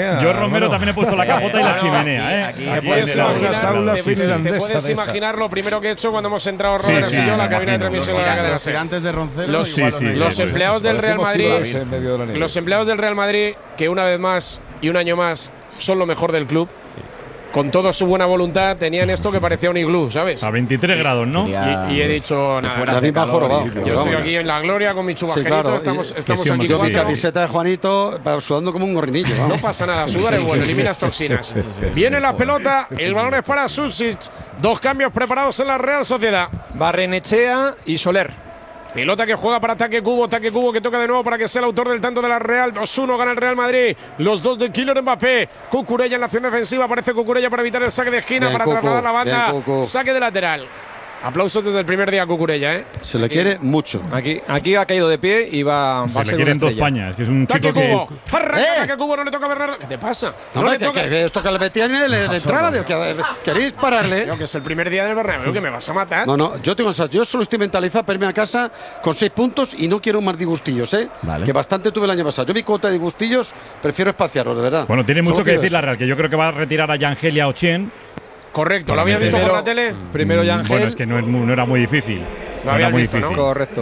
Romero no. también he puesto la capota y la chimenea, ¿eh? Aquí, aquí, te puedes imaginar, te, te puedes imaginar lo primero que he hecho cuando hemos entrado Robert sí, sí, y yo a la cabina de transmisión de la cadena SER. Antes de Roncero, los, sí, sí, los sí, empleados sí, del Real Madrid, los empleados del Real Madrid, que una vez más y un año más son lo mejor del club. Con toda su buena voluntad tenían esto que parecía un iglú, ¿sabes? A veintitrés grados, ¿no? Y, y he dicho, nada, de calor, yo estoy vamos. aquí en la gloria con mi chubasquerito, sí, claro. estamos, estamos sí, aquí yo mi camiseta de Juanito sudando como un gorrinillo. Vamos. No pasa nada, sudar es bueno, eliminas toxinas. Viene la pelota, el balón es para Susic. Dos cambios preparados en la Real Sociedad. Barrenechea y Soler. Pelota que juega para Ataque Cubo, Ataque Cubo que toca de nuevo para que sea el autor del tanto de la Real. dos uno gana el Real Madrid. Los dos de Kylian Mbappé. Cucurella en la acción defensiva. Aparece Cucurella para evitar el saque de esquina, bien, para Cucu, trasladar la banda. Bien, saque de lateral. Aplausos desde el primer día a Cucurella, ¿eh? Se le aquí, quiere mucho. Aquí, aquí ha caído de pie y va, va Se a ser le quieren dos pañas, que es un chico Cubo. que… Arranca, ¿Eh? Ataque Cubo, no le toca a Bernardo. ¿Qué te pasa? No, no le toca. Que, que esto que le metían en la entrada. De, que, ¿Queréis pararle? Creo que es el primer día del Bernabéu, que me vas a matar. No, no, yo tengo yo solo estoy mentalizado para irme a casa con seis puntos y no quiero más disgustillos, ¿eh? Vale. Que bastante tuve el año pasado. Yo mi cuota de disgustillos prefiero espaciarlos, de verdad. Bueno, tiene mucho solo que decir eso. la Real, que yo creo que va a retirar a Yangelia Ochien. Correcto, ¿lo habías visto primero, por la tele? Primero Yangel. Bueno, es que no, es muy, no era muy difícil. Lo no habías era muy visto, difícil. ¿no? Correcto.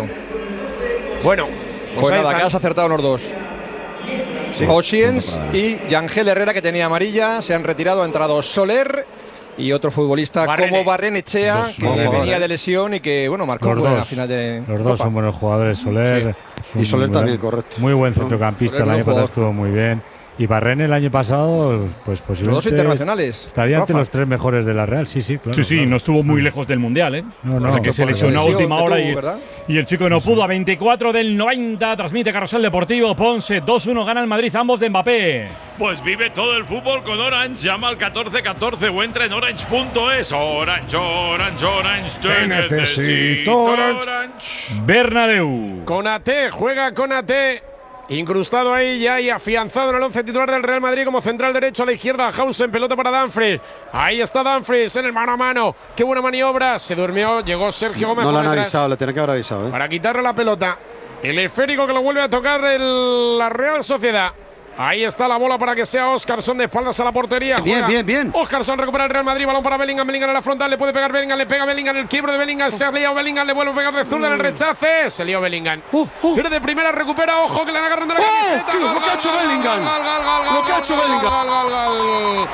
Bueno, pues, pues nada, que has acertado los dos. Sí. Ochiens y Yangel Herrera, que tenía amarilla, se han retirado. Ha entrado Soler y otro futbolista Barrene. como Barrenechea, dos, que venía jugadores. de lesión y que, bueno, marcó los en dos, la final de Los dos Copa. son buenos jugadores. Soler. Sí. Y Soler también, correcto. Muy buen centrocampista. El año pasado estuvo muy bien. Y Barrene el año pasado, pues posiblemente. Los dos internacionales. Estaría entre los tres mejores de la Real, sí, sí, claro. Sí, sí, claro. no estuvo muy lejos del Mundial, ¿eh? No, no. O sea, que no se lesionó a última hora y, tuvo, y el chico no pudo. A veinticuatro del noventa, transmite Carrusel Deportivo. Ponce, dos uno gana el Madrid, ambos de Mbappé. Pues vive todo el fútbol con Orange. Llama al catorce catorce o entra en orange punto es. Orange, Orange, Orange. Te necesito Orange. Orange. Bernabéu. Konaté, juega Konaté. Incrustado ahí ya y afianzado en el once titular del Real Madrid como central derecho. A la izquierda Hausen, pelota para Dumfries. Ahí está Dumfries en el mano a mano. Qué buena maniobra. Se durmió, llegó Sergio Gómez. No lo han detrás avisado, le tiene que haber avisado, ¿eh? Para quitarle la pelota. El esférico que lo vuelve a tocar el, la Real Sociedad. Ahí está la bola para que sea Óscarson de espaldas a la portería. Bien, Juega. bien, bien. Óscarson recupera el Real Madrid, balón para Bellingham, Bellingham en la frontal, le puede pegar Bellingham, le pega Bellingham, el quiebre de Bellingham, se ha liado Bellingham, le vuelve a pegar de zurda en el rechace, se lió Bellingham. Uh, uh. Pero de primera recupera, ojo que le han agarrado de la ¡Oh! camiseta. Tío, lo que ha hecho Bellingham. Lo que ha hecho Bellingham. Gol, gol, gol.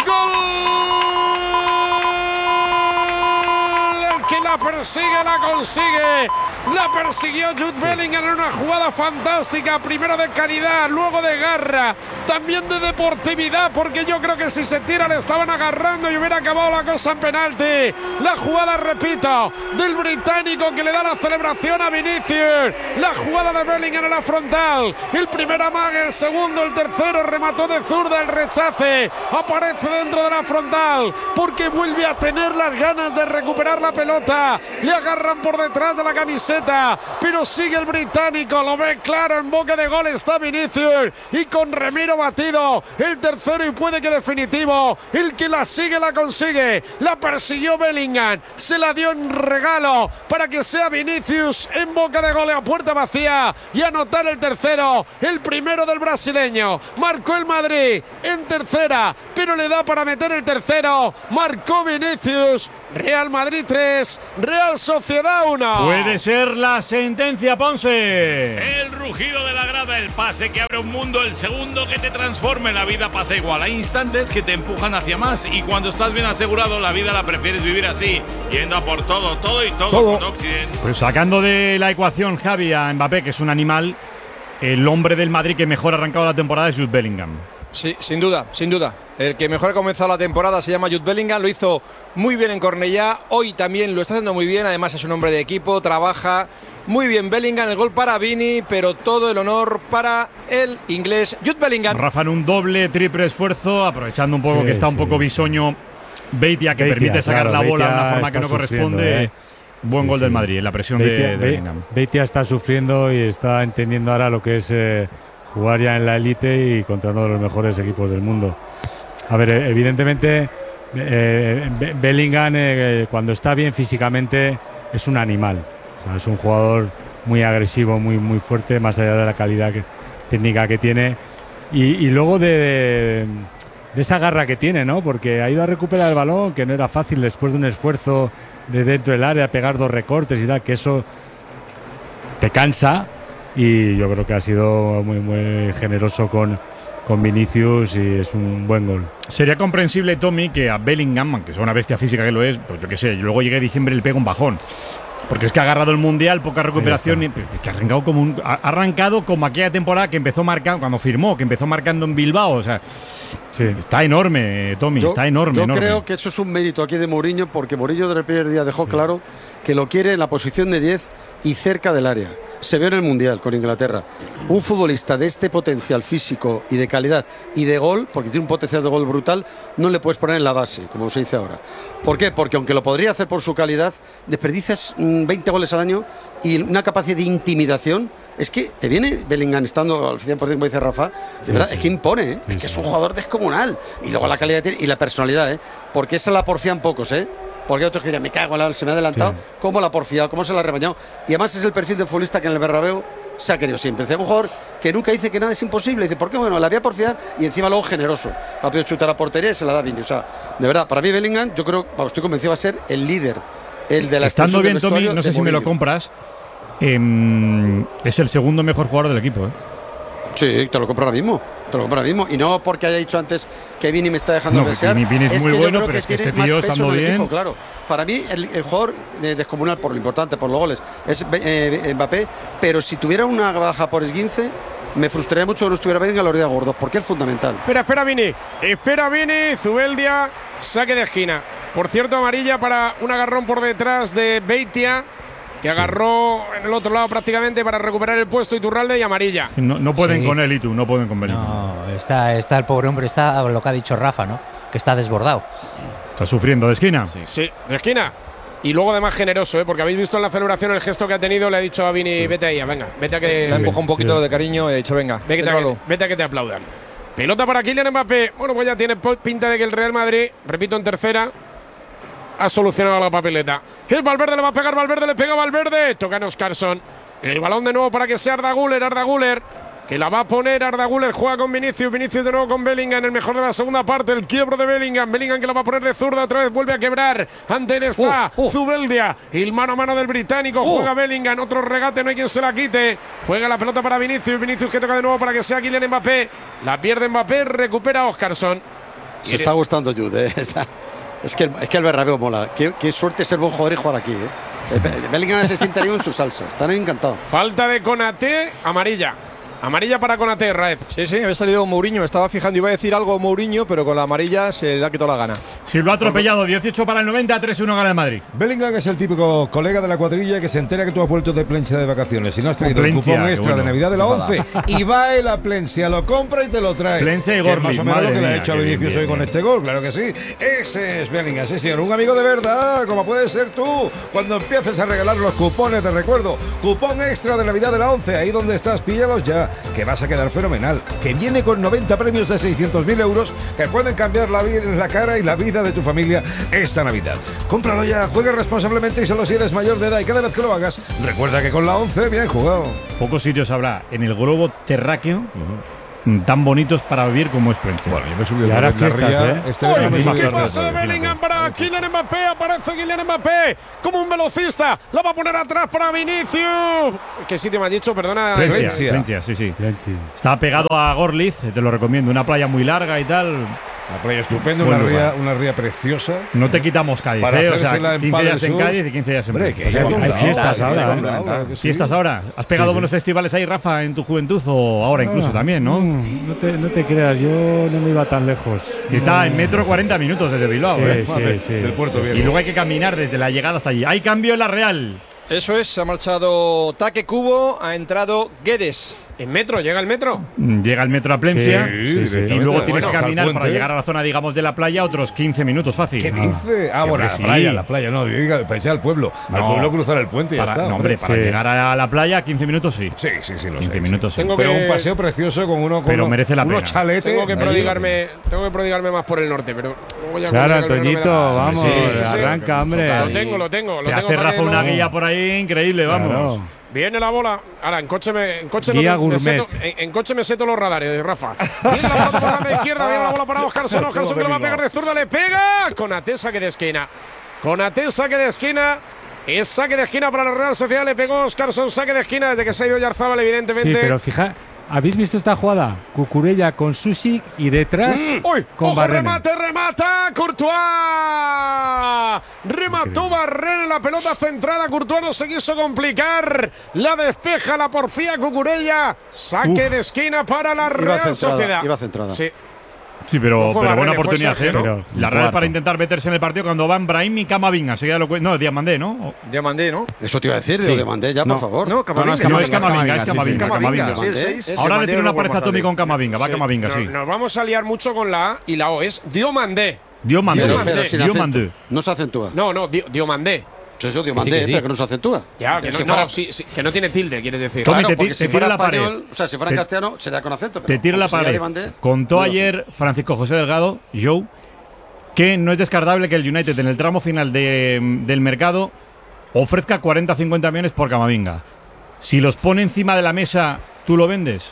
Gol. El que la persigue, la consigue. La persiguió Jude Bellingham en una jugada fantástica, primero de calidad, luego de garra, también de deportividad, porque yo creo que si se tira le estaban agarrando y hubiera acabado la cosa en penalti. La jugada, repito, del británico que le da la celebración a Vinicius. La jugada de Bellingham en la frontal, el primer amague, el segundo, el tercero, remató de zurda, el rechace, aparece dentro de la frontal, porque vuelve a tener las ganas de recuperar la pelota. Le agarran por detrás de la camiseta, pero sigue el británico, lo ve claro, en boca de gol está Vinicius y con Remiro batido, el tercero y puede que definitivo, el que la sigue la consigue, la persiguió Bellingham, se la dio en regalo para que sea Vinicius en boca de gol a puerta vacía y anotar el tercero, el primero del brasileño, marcó el Madrid en tercera, pero le da para meter el tercero, marcó Vinicius. Real Madrid tres, Real Sociedad uno. Puede ser la sentencia, Ponce. El rugido de la grada, el pase que abre un mundo, el segundo que te transforme. La vida pasa igual. Hay instantes que te empujan hacia más y cuando estás bien asegurado, la vida la prefieres vivir así, yendo a por todo, todo y todo, todo. Con Occident. Pues sacando de la ecuación, Javi, a Mbappé, que es un animal, el hombre del Madrid que mejor ha arrancado la temporada es Jude Bellingham. Sí, sin duda, sin duda. El que mejor ha comenzado la temporada se llama Jude Bellingham, lo hizo muy bien en Cornellá, hoy también lo está haciendo muy bien, además es un hombre de equipo, trabaja muy bien Bellingham, el gol para Vini, pero todo el honor para el inglés Jude Bellingham. Rafa en un doble, triple esfuerzo, aprovechando un poco sí, que está un poco sí, bisoño Beitia, que Beitia, permite sacar claro, la bola de una forma que no corresponde. Eh. Buen sí, gol sí. del Madrid, la presión Beitia, de, de Bellingham. Beitia está sufriendo y está entendiendo ahora lo que es eh, jugar ya en la élite y contra uno de los mejores equipos del mundo. A ver, evidentemente eh, Bellingham eh, cuando está bien físicamente es un animal. O sea, es un jugador muy agresivo, muy, muy fuerte, más allá de la calidad que, técnica que tiene. y, y luego de, de, de esa garra que tiene, ¿no? Porque ha ido a recuperar el balón, que no era fácil después de un esfuerzo de dentro del área, pegar dos recortes y tal, que eso te cansa. Y yo creo que ha sido muy, muy generoso con, con Vinicius y es un buen gol. Sería comprensible, Tommy, que a Bellingham, que es una bestia física que lo es, pues yo qué sé, luego llegue diciembre y le pega un bajón. Porque es que ha agarrado el Mundial, poca recuperación, y que ha arrancado como un, ha arrancado como aquella temporada que empezó marcando, cuando firmó, que empezó marcando en Bilbao. O sea, sí. Está enorme, Tommy, yo, está enorme. Yo enorme. creo que eso es un mérito aquí de Mourinho, porque Mourinho desde el primer día dejó sí. claro que lo quiere en la posición de diez y cerca del área. Se vio en el Mundial con Inglaterra. Un futbolista de este potencial físico y de calidad y de gol, porque tiene un potencial de gol brutal, no le puedes poner en la base, como se dice ahora. ¿Por qué? Porque aunque lo podría hacer por su calidad, desperdicias veinte goles al año y una capacidad de intimidación. Es que te viene Bellingham estando al cien por ciento, como dice Rafa, de sí, verdad, sí. es que impone, ¿eh? sí, es que sí. es un jugador descomunal. Y luego la calidad y la personalidad, ¿eh? Porque esa la porfían pocos, ¿eh? Porque otros dirían, me cago en la, se me ha adelantado, sí. cómo la ha porfiado, cómo se la ha rebañado. Y además es el perfil del futbolista que en el Bernabéu se ha querido siempre. Es un jugador que nunca dice que nada es imposible. Dice, ¿por qué? Bueno, la voy a porfiar y encima luego generoso. Va a poder chutar a portería y se la da bien. O sea, de verdad, para mí Bellingham, yo creo, bueno, estoy convencido, va a ser el líder. El de la Estando bien, Tommy, no sé si me lo compras, eh, es el segundo mejor jugador del equipo, ¿eh? Sí, te lo compro ahora mismo. Te lo compro ahora mismo. Y no porque haya dicho antes que Vini me está dejando no, de desear. Vini es, es muy que bueno, yo creo pero que es que tiene este más tío peso estando en el bien. equipo, claro. Para mí, el, el jugador eh, descomunal por lo importante, por los goles, es eh, Mbappé. Pero si tuviera una baja por esguince, me frustraría mucho que no estuviera Bellingham a los días gordos, porque es fundamental. Espera, espera, Vini. Espera, Vini. Zubeldia, saque de esquina. Por cierto, amarilla para un agarrón por detrás de Beitia, que agarró en el otro lado prácticamente para recuperar el puesto, Iturralde, y amarilla. Sí, no, no pueden sí. con él, y tú, no pueden con Bellingham. No, está, está el pobre hombre, está lo que ha dicho Rafa, ¿no? Que está desbordado. Está sufriendo de esquina. Sí, sí de esquina. Y luego además generoso, ¿eh? Porque habéis visto en la celebración el gesto que ha tenido, le ha dicho a Vini, sí. vete ahí, venga, vete a que… Se ha empujado un poquito sí. de cariño y ha dicho, venga, vete, a que, vete a que te aplaudan. Pelota para Kylian Mbappé. Bueno, pues ya tiene pinta de que el Real Madrid, repito, en tercera, ha solucionado la papeleta. El Valverde le va a pegar, Valverde le pega, Valverde. Toca en Oscarsson. El balón de nuevo para que sea Arda Güler, Arda Güler, que la va a poner Arda Güler, juega con Vinicius, Vinicius de nuevo con Bellingham, el mejor de la segunda parte, el quiebro de Bellingham, Bellingham que la va a poner de zurda, otra vez vuelve a quebrar, ante él está uh, uh. Zubeldia, el mano a mano del británico, uh. juega Bellingham, otro regate, no hay quien se la quite, juega la pelota para Vinicius, Vinicius que toca de nuevo para que sea Kylian Mbappé, la pierde Mbappé, recupera Oscarsson. Se está gustando Jude, ¿eh? Está… Es que, el, es que el Bernabéu mola. Qué, qué suerte ser buen jugador y jugar aquí, ¿eh? El Bellingham se siente en su salsa. Están encantados. Falta de Konaté, amarilla. Amarilla para Konaté, Raez. Sí, sí, había salido Mourinho. Me estaba fijando, iba a decir algo Mourinho, pero con la amarilla se le ha quitado la gana. Sí, lo ha atropellado. dieciocho para el noventa, tres uno gana el Madrid. Bellingham es el típico colega de la cuadrilla que se entera que tú has vuelto de Plencia de vacaciones y no has traído el cupón extra bueno. de Navidad de la once. Y va él a Plencia, lo compra y te lo trae. Plencia y Gorli. Más o menos lo que mía, le ha hecho a Vinicius hoy con este gol, claro que sí. Ese es Bellingham, sí, señor. Un amigo de verdad, como puedes ser tú, cuando empieces a regalar los cupones, te recuerdo. Cupón extra de Navidad de la once, ahí donde estás, píllalos ya, que vas a quedar fenomenal, que viene con noventa premios de seiscientos mil euros que pueden cambiar la, vida, la cara y la vida de tu familia esta Navidad. Cómpralo ya, juega responsablemente y solo si eres mayor de edad, y cada vez que lo hagas, recuerda que con la once, bien jugado. Pocos sitios habrá en el globo terráqueo uh-huh. tan bonitos para vivir como es Plencia. Bueno, yo me subí y ahora fiestas, ¿eh? Este Uy, ¿qué pasa de Bellingham para Kylian Mbappé? Aparece Kylian Mbappé como un velocista. La va a poner atrás para Vinicius. ¿Qué sitio me has dicho? Perdona. Plencia, Plencia, sí, sí. Plencia. Está pegado a Gorliz, te lo recomiendo. Una playa muy larga y tal. La playa estupenda, una ría, una ría preciosa. No te quitamos Cádiz, ¿eh? O sea, quince días en Cádiz y quince días en Plencia. Hay fiestas ahora. ¿eh? ¿Fiestas ahora? ¿Has pegado sí, buenos sí. festivales ahí, Rafa, en tu juventud o ahora incluso ah, también, no? No te, no te creas, yo no me iba tan lejos. Si está en metro cuarenta minutos desde Bilbao, sí, ¿eh? Sí, de, sí. Del Puerto Viejo. Y luego hay que caminar desde la llegada hasta allí. Hay cambio en la Real. Eso es, ha marchado Taque Cubo, ha entrado Guedes. ¿En metro? ¿Llega el metro? Llega el metro a Plencia sí, sí, y luego tienes bueno, que caminar para llegar a la zona, digamos, de la playa otros quince minutos fácil. ¿Qué dice? Ah, ah bueno, sí. la playa, la playa, no, diga, para al pueblo. No, al pueblo cruzar el puente y para, ya está. No, hombre, para sí. llegar a la playa, quince minutos sí. Sí, sí, sí, lo quince sé. minutos sí. sí. Pero que... un paseo precioso con uno con pero uno, merece la unos pena. chaletes. Tengo que prodigarme, tengo que prodigarme más por el norte, pero voy a claro, Antoñito, no vamos, sí, sí, sí, arranca, hombre. Lo tengo, lo tengo. Lo Te tengo hace Rafa no... una guía por ahí increíble, vamos. Claro. Viene la bola. Ahora, en coche me, en coche Guía no, me Gourmet. seto, en, en coche me seto los radares, Rafa. Viene la pelota por la banda izquierda, viene la bola para Oscarson. Oscarson que le va a pegar de zurda, le pega. Con Ate, saque de esquina. Con Ate, saque de esquina. Es saque de esquina para la Real Sociedad. Le pegó Oscarson, saque de esquina desde que se ha ido Yarzábal, evidentemente. Sí, pero fija, ¿habéis visto esta jugada? Cucurella con Susic y detrás Mm. ¡Uy! con ¡Ojo, Barrene. remate, remata! ¡Courtois! Remató Barrene, la pelota centrada. Courtois no se quiso complicar. La despeja, la porfía Cucurella. Saque Uf. de esquina para la Iba Real centrada, Sociedad. iba centrada. Sí. Sí, pero, No fue pero Barrene, buena fue oportunidad. Sergio, ¿eh? ¿no? La Real para intentar meterse en el partido cuando van Brahim y Camavinga. Seguida lo cu- no, Diamandé, ¿no? Diamandé, ¿no? Eso te iba a decir, Sí. de mandé ya, No. por favor. No, Camavinga. No, es Camavinga, es Camavinga. Camavinga, Camavinga. sí, el seis. Es Ahora le tiene una Diamandé pareja a luego Tommy con Mazarri. Camavinga. Va Sí, Camavinga, no- sí. Nos vamos a liar mucho con la A y la O. Es Diomandé. Diomandé. Pero, pero sin Diomandé. acento. No se acentúa. No, no, Di- Diomandé. Pues eso, Diomandé, Que sí, que sí. pero que no se acentúa. Ya, que no, Si no, fuera- sí, sí, que no tiene tilde, quieres decir. Tommy, Claro, te ti- porque te si tiro fuera la pared. español, o sea, si fuera en Te- castellano, sería con acento. Te pero tiro la como sería pared. Diomandé, Contó no lo sé. ayer Francisco José Delgado, Joe, que no es descartable que el United en el tramo final de- del mercado ofrezca cuarenta a cincuenta millones por Camavinga. Si los pone encima de la mesa, ¿tú lo vendes?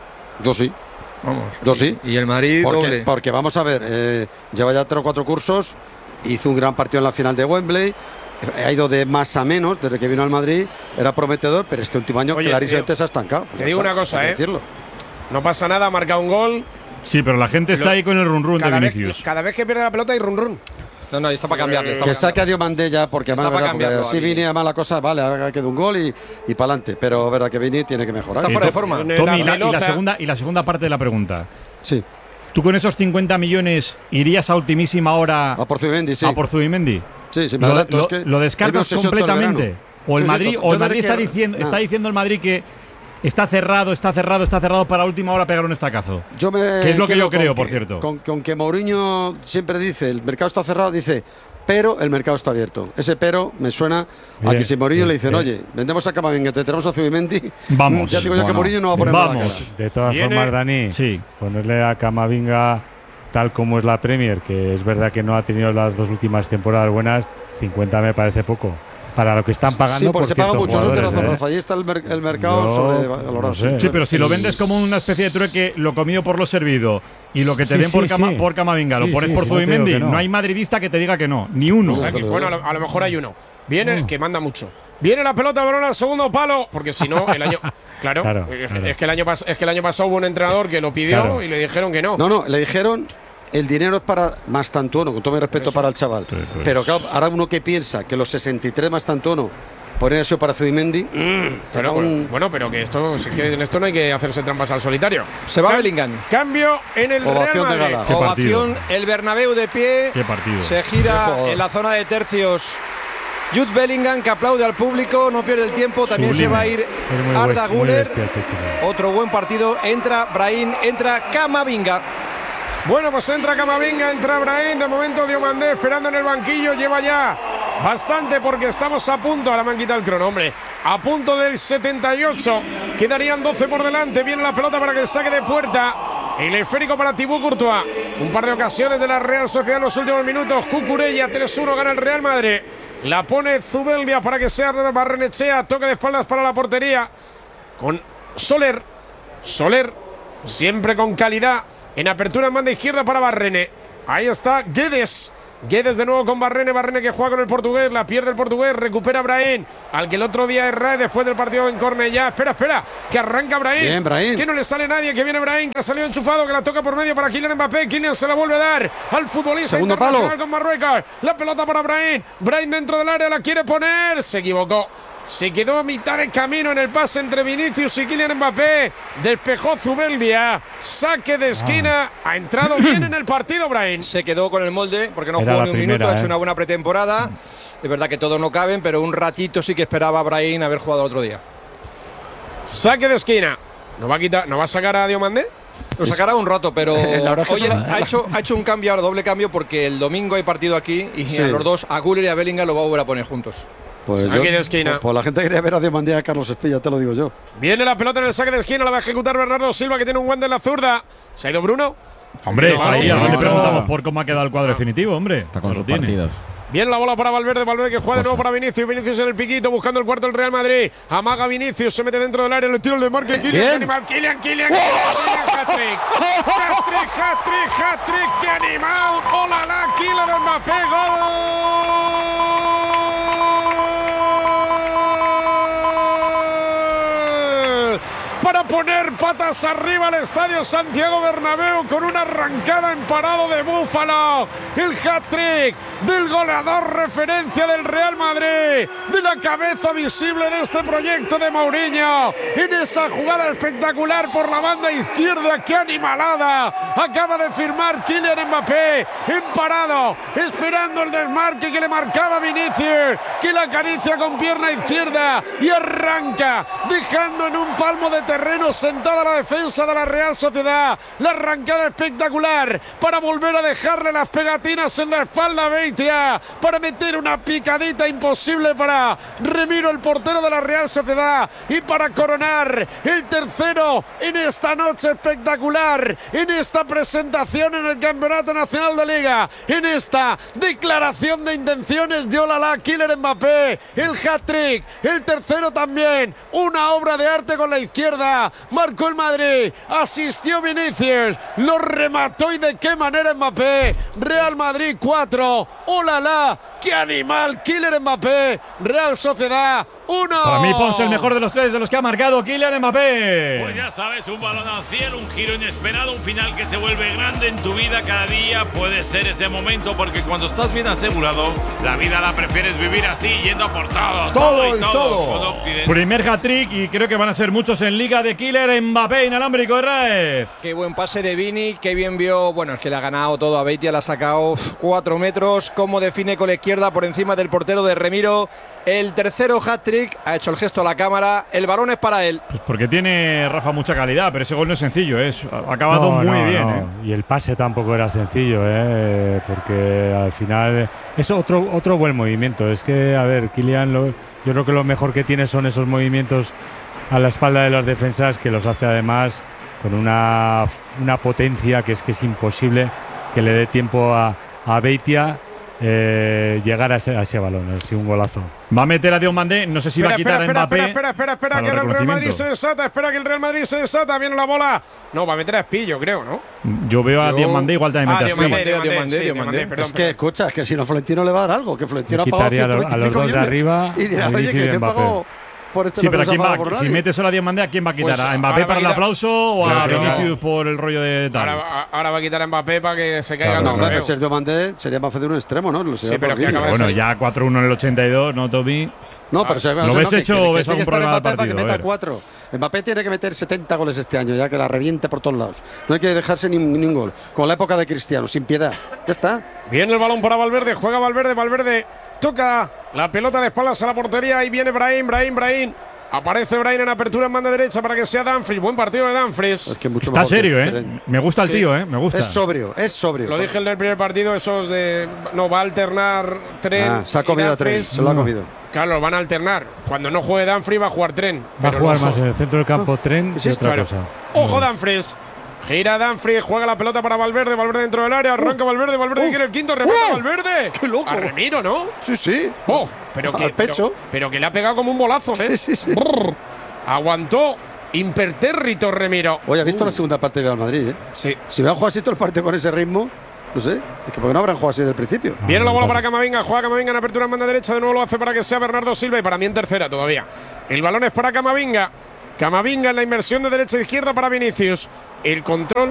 Yo sí. Vamos. Yo sí. Y el Madrid Porque, doble. porque vamos a ver, eh, lleva ya tres o cuatro cursos, hizo un gran partido en la final de Wembley, ha ido de más a menos desde que vino al Madrid, era prometedor, pero este último año Oye, clarísimamente te- se ha estancado. te Ya digo está, una cosa, hay que ¿eh? decirlo. No pasa nada, ha marcado un gol. Sí, pero la gente está Lo- ahí con el run run de Cada vez, Vinicius. cada vez que pierde la pelota hay run run. No, no, está para cambiarle. Está Que para saque a Diomandé ya, porque Está además, para verdad, porque cambiarlo, así Vini. Vini, además la cosa, vale, ahora queda un gol y, y para adelante. Pero verdad que Vini tiene que mejorar. Está fuera de forma. Tiene Tommy, la y la, y la pelota. segunda, y la segunda parte de la pregunta. Sí, ¿Tú con esos cincuenta millones irías a ultimísima hora a por Zubimendi, sí. a por Zubimendi? Sí, sí, me ¿Lo, adelanto, lo- es que lo hay descartas obsesión todo el completamente? verano. ¿O el Sí, sí, Madrid, yo o el desde Madrid que- está, diciendo, nada. está diciendo el Madrid que está cerrado, está cerrado, está cerrado para última hora pegar un estacazo? Yo me Que es lo que quedo yo creo, con por que- cierto. Con, con que Mourinho siempre dice, el mercado está cerrado, dice, pero el mercado está abierto. Ese pero me suena a Bien, que si Mourinho bien, le dicen, bien. oye, vendemos a Camavinga, te tenemos a Zubimendi, Vamos. ya digo yo que Bueno, Mourinho no va a poner mala vamos. cara. De todas Viene- formas, Dani, Sí. ponerle a Camavinga tal como es la Premier, que es verdad que no ha tenido las dos últimas temporadas buenas, cincuenta me parece poco. Para lo que están pagando, Sí, porque por se paga ciertos mucho, eso tienes jugadores, razón, ¿eh? Rafa. Ahí está el, mer- el mercado Yo sobrevalorado. no sé. Sí, pero si lo vendes como una especie de trueque, lo comido por lo servido, y lo que te Sí, den por, sí, Cama- sí. por Camavinga, lo Sí, pones sí, por sí, no te digo Zubimendi, que no. no. hay madridista que te diga que no, ni uno. O sea que, bueno, a lo, a lo mejor hay uno. Viene, que manda mucho. Viene la pelota, balón al segundo palo. Porque si no, el año. Claro, Claro, es, claro. es que el año pas- es que el año pasado hubo un entrenador que lo pidió Claro. y le dijeron que no. No, no, le dijeron, el dinero es para Mastantuono, con todo mi respeto para el chaval. pues. Pero claro, ahora uno que piensa que los sesenta y tres Mastantuono poner eso para Zubimendi, Mm, te pero, da un- bueno, pero que esto, si es que en esto no hay que hacerse trampas al solitario. Se va Cam- Bellingham. Cambio en el Real Ovación de Madrid. gala. Qué partido. Ovación, el Bernabéu de pie. Qué partido. Se gira Joder. en la zona de tercios. Jude Bellingham, que aplaude al público, no pierde el tiempo. También Sublime. se va a ir Es muy Arda best- muy Güler. bestia este chico. Otro buen partido. Entra Brahim, entra Camavinga. Bueno, pues entra Camavinga, entra Brahim. De momento Diomandé esperando en el banquillo. Lleva ya bastante porque estamos a punto. Ahora me han quitado el crono, hombre. A punto del setenta y ocho. Quedarían doce por delante. Viene la pelota para que el saque de puerta. El esférico para Thibaut Courtois. Un par de ocasiones de la Real Sociedad en los últimos minutos. Cucurella, tres uno gana el Real Madrid. La pone Zubeldia para que sea Barrenechea. Toque de espaldas para la portería. Con Soler. Soler, siempre con calidad. En apertura en banda izquierda para Barrene. Ahí está Guedes. Guedes de nuevo con Barrene. Barrene que juega con el portugués. La pierde el portugués. Recupera Brahim. Al que el otro día erra después del partido en Cornellá. Espera, espera. Que arranca Brahim. Bien, Brahim. Que no le sale nadie. Que viene Brahim. Que ha salido enchufado. Que la toca por medio para Kylian Mbappé. Kylian se la vuelve a dar al futbolista Segundo internacional palo. con Marruecos. La pelota para Brahim. Brahim dentro del área. La quiere poner. Se equivocó. Se quedó a mitad de camino en el pase entre Vinicius y Kylian Mbappé. Despejó Zubeldia. Saque de esquina. Ha entrado bien en el partido, Brahim. Se quedó con el molde porque no Era jugó la ni un primera, minuto. Ha hecho ¿eh? una buena pretemporada. Es verdad que todos no caben, pero un ratito sí que esperaba a Brahim haber jugado el otro día. Saque de esquina. ¿No va a, quitar, ¿no va a sacar a Diomandé? Lo sacará un rato, pero La verdad es que oye, eso- ha hecho, ha hecho un cambio ahora, doble cambio, porque el domingo hay partido aquí y Sí. a los dos, a Güler y a Bellingham, lo va a volver a poner juntos. Pues, Saque yo- de esquina. pues- pues la gente quería ver a Diomandé y a Carlos Espilla, te lo digo yo. Viene la pelota en el saque de esquina. La va a ejecutar Bernardo Silva, que tiene un guante en la zurda. ¿Se ha ido Bruno? Hombre, No, está ahí. no, Ahora le no. preguntamos por cómo ha quedado el cuadro definitivo, hombre. Está con Lo sus tiene. partidos. Viene la bola para Valverde, Valverde que juega de nuevo para Vinicius, Vinicius en el piquito, buscando el cuarto del Real Madrid. Amaga Vinicius, se mete dentro del área, le tira el desmarque. Kylian, animal, Kylian, Kylian, Kylian, hat-trick. Hat-trick, hat-trick, hat-trick, qué animal. ¡Hola, la! Kylian Mbappé, gol. Para poner patas arriba al estadio Santiago Bernabéu con una arrancada en parado de Búfalo. El hat-trick del goleador referencia del Real Madrid, de la cabeza visible de este proyecto de Mourinho, en esa jugada espectacular por la banda izquierda. ¡Qué animalada! Acaba de firmar Kylian Mbappé en parado, esperando el desmarque que le marcaba Vinicius, que la acaricia con pierna izquierda y arranca, dejando en un palmo de terreno sentada la defensa de la Real Sociedad. La arrancada espectacular para volver a dejarle las pegatinas en la espalda a Beitia, para meter una picadita imposible para Remiro, el portero de la Real Sociedad, y para coronar el tercero en esta noche espectacular, en esta presentación en el Campeonato Nacional de Liga, en esta declaración de intenciones de Olala, Kylian Mbappé, el hat-trick, el tercero también, una obra de arte con la izquierda. Marcó el Madrid, asistió Vinicius, lo remató, y de qué manera Mbappé. Real Madrid cuatro, ¡olala! ¡Qué animal! Kylian Mbappé, Real Sociedad uno. Para mí Ponce el mejor de los tres de los que ha marcado Kylian Mbappé. Pues ya sabes, un balón al cielo, un giro inesperado, un final que se vuelve grande en tu vida. Cada día puede ser ese momento, porque cuando estás bien asegurado, la vida la prefieres vivir así, yendo a por todo. Todo, todo y todo. todo. Primer hat-trick, y creo que van a ser muchos en Liga, de Kylian Mbappé, inalámbrico de Raez. Qué buen pase de Vini, qué bien vio. Bueno, es que le ha ganado todo a Beitia, le ha sacado cuatro metros. Cómo define con la izquierda por encima del portero de Remiro. El tercero hat-trick, ha hecho el gesto a la cámara. El balón es para él. Pues porque tiene Rafa mucha calidad, pero ese gol no es sencillo, ¿eh? Ha acabado no, muy no, bien. No. ¿eh? Y el pase tampoco era sencillo, ¿eh? Porque al final es otro, otro buen movimiento. Es que, a ver, Kylian, lo, yo creo que lo mejor que tiene son esos movimientos a la espalda de los defensas, que los hace además con una, una potencia que es que es imposible que le dé tiempo a, a Beitia Eh, llegar a ese, a ese balón. Es un golazo. Va a meter a Diomandé, no sé si espera, va a quitar espera, a Mbappé. Espera, espera, espera, espera, que el Real Madrid se desata. Espera que el Real Madrid se desata. Viene la bola. No, va a meter a Espillo, creo, ¿no? Yo veo a Yo... Diomandé, igual también ah, mete a Espillo. Diomandé, Diomandé, Diomandé, perdón, es que, escucha, es que si no, Florentino le va a dar algo. Que Florentino ha pagado Quitaría a los dos de arriba y dirá, oye, que te pago por este. Sí, pero ¿quién va? Si mete solo a Diomandé, ¿a quién va a quitar? Pues ¿A Mbappé para el aplauso o claro, a Vinicius claro. por el rollo de tal? Ahora, ahora va a quitar a Mbappé para que se caiga. Claro, el no, pero si es Diomandé sería más fácil un extremo, ¿no? Sí, pero que acaba de bueno, ser. ya cuatro uno en el ochenta y dos, ¿no, Tommy? No, pero si, ¿Lo o sea, ves no, hecho que, o que, ves que algún problema del Mbappé para que partido? meta cuatro. Mbappé tiene que meter setenta goles este año, ya que la reviente por todos lados. No hay que dejarse ni, ni un gol. Como la época de Cristiano, sin piedad. Ya está. Viene el balón para Valverde, juega Valverde, Valverde toca la pelota de espaldas a la portería. Ahí viene Brahim, Brahim, Brahim. Aparece Brahim en apertura en banda derecha para que sea Dumfries. Buen partido de Dumfries. Es que mucho Está serio, que, ¿eh? Me gusta el sí. tío, ¿eh? Me gusta. Es sobrio, es sobrio. Lo dije en el primer partido, esos de. No, va a alternar Tren. Ah, se ha comido a Tren, se lo ha comido. Claro, van a alternar. Cuando no juegue Dumfries va a jugar Tren. Va a jugar más en el centro del campo Tren que otra claro. cosa. Ojo Dumfries. Gira Dumfries, juega la pelota para Valverde, Valverde dentro del área, arranca Valverde, Valverde uh, quiere el quinto, remata uh, Valverde. ¡Qué loco! A Remiro, ¿no? Sí, sí. Oh, pero que, al pecho. Pero, pero que le ha pegado como un bolazo, ¿eh? Sí, sí, sí. Brrr. Aguantó impertérrito Remiro. Oye, ¿has visto uh. la segunda parte de Real Madrid, eh? Sí. Si hubieran jugado así todo el partido con ese ritmo, no sé, es que porque no habrán jugado así desde el principio. Viene la bola para Camavinga, juega Camavinga en apertura en banda derecha, de nuevo lo hace para que sea Bernardo Silva y para mí en tercera todavía. El balón es para Camavinga. Camavinga en la inversión de derecha a izquierda para Vinicius. El control.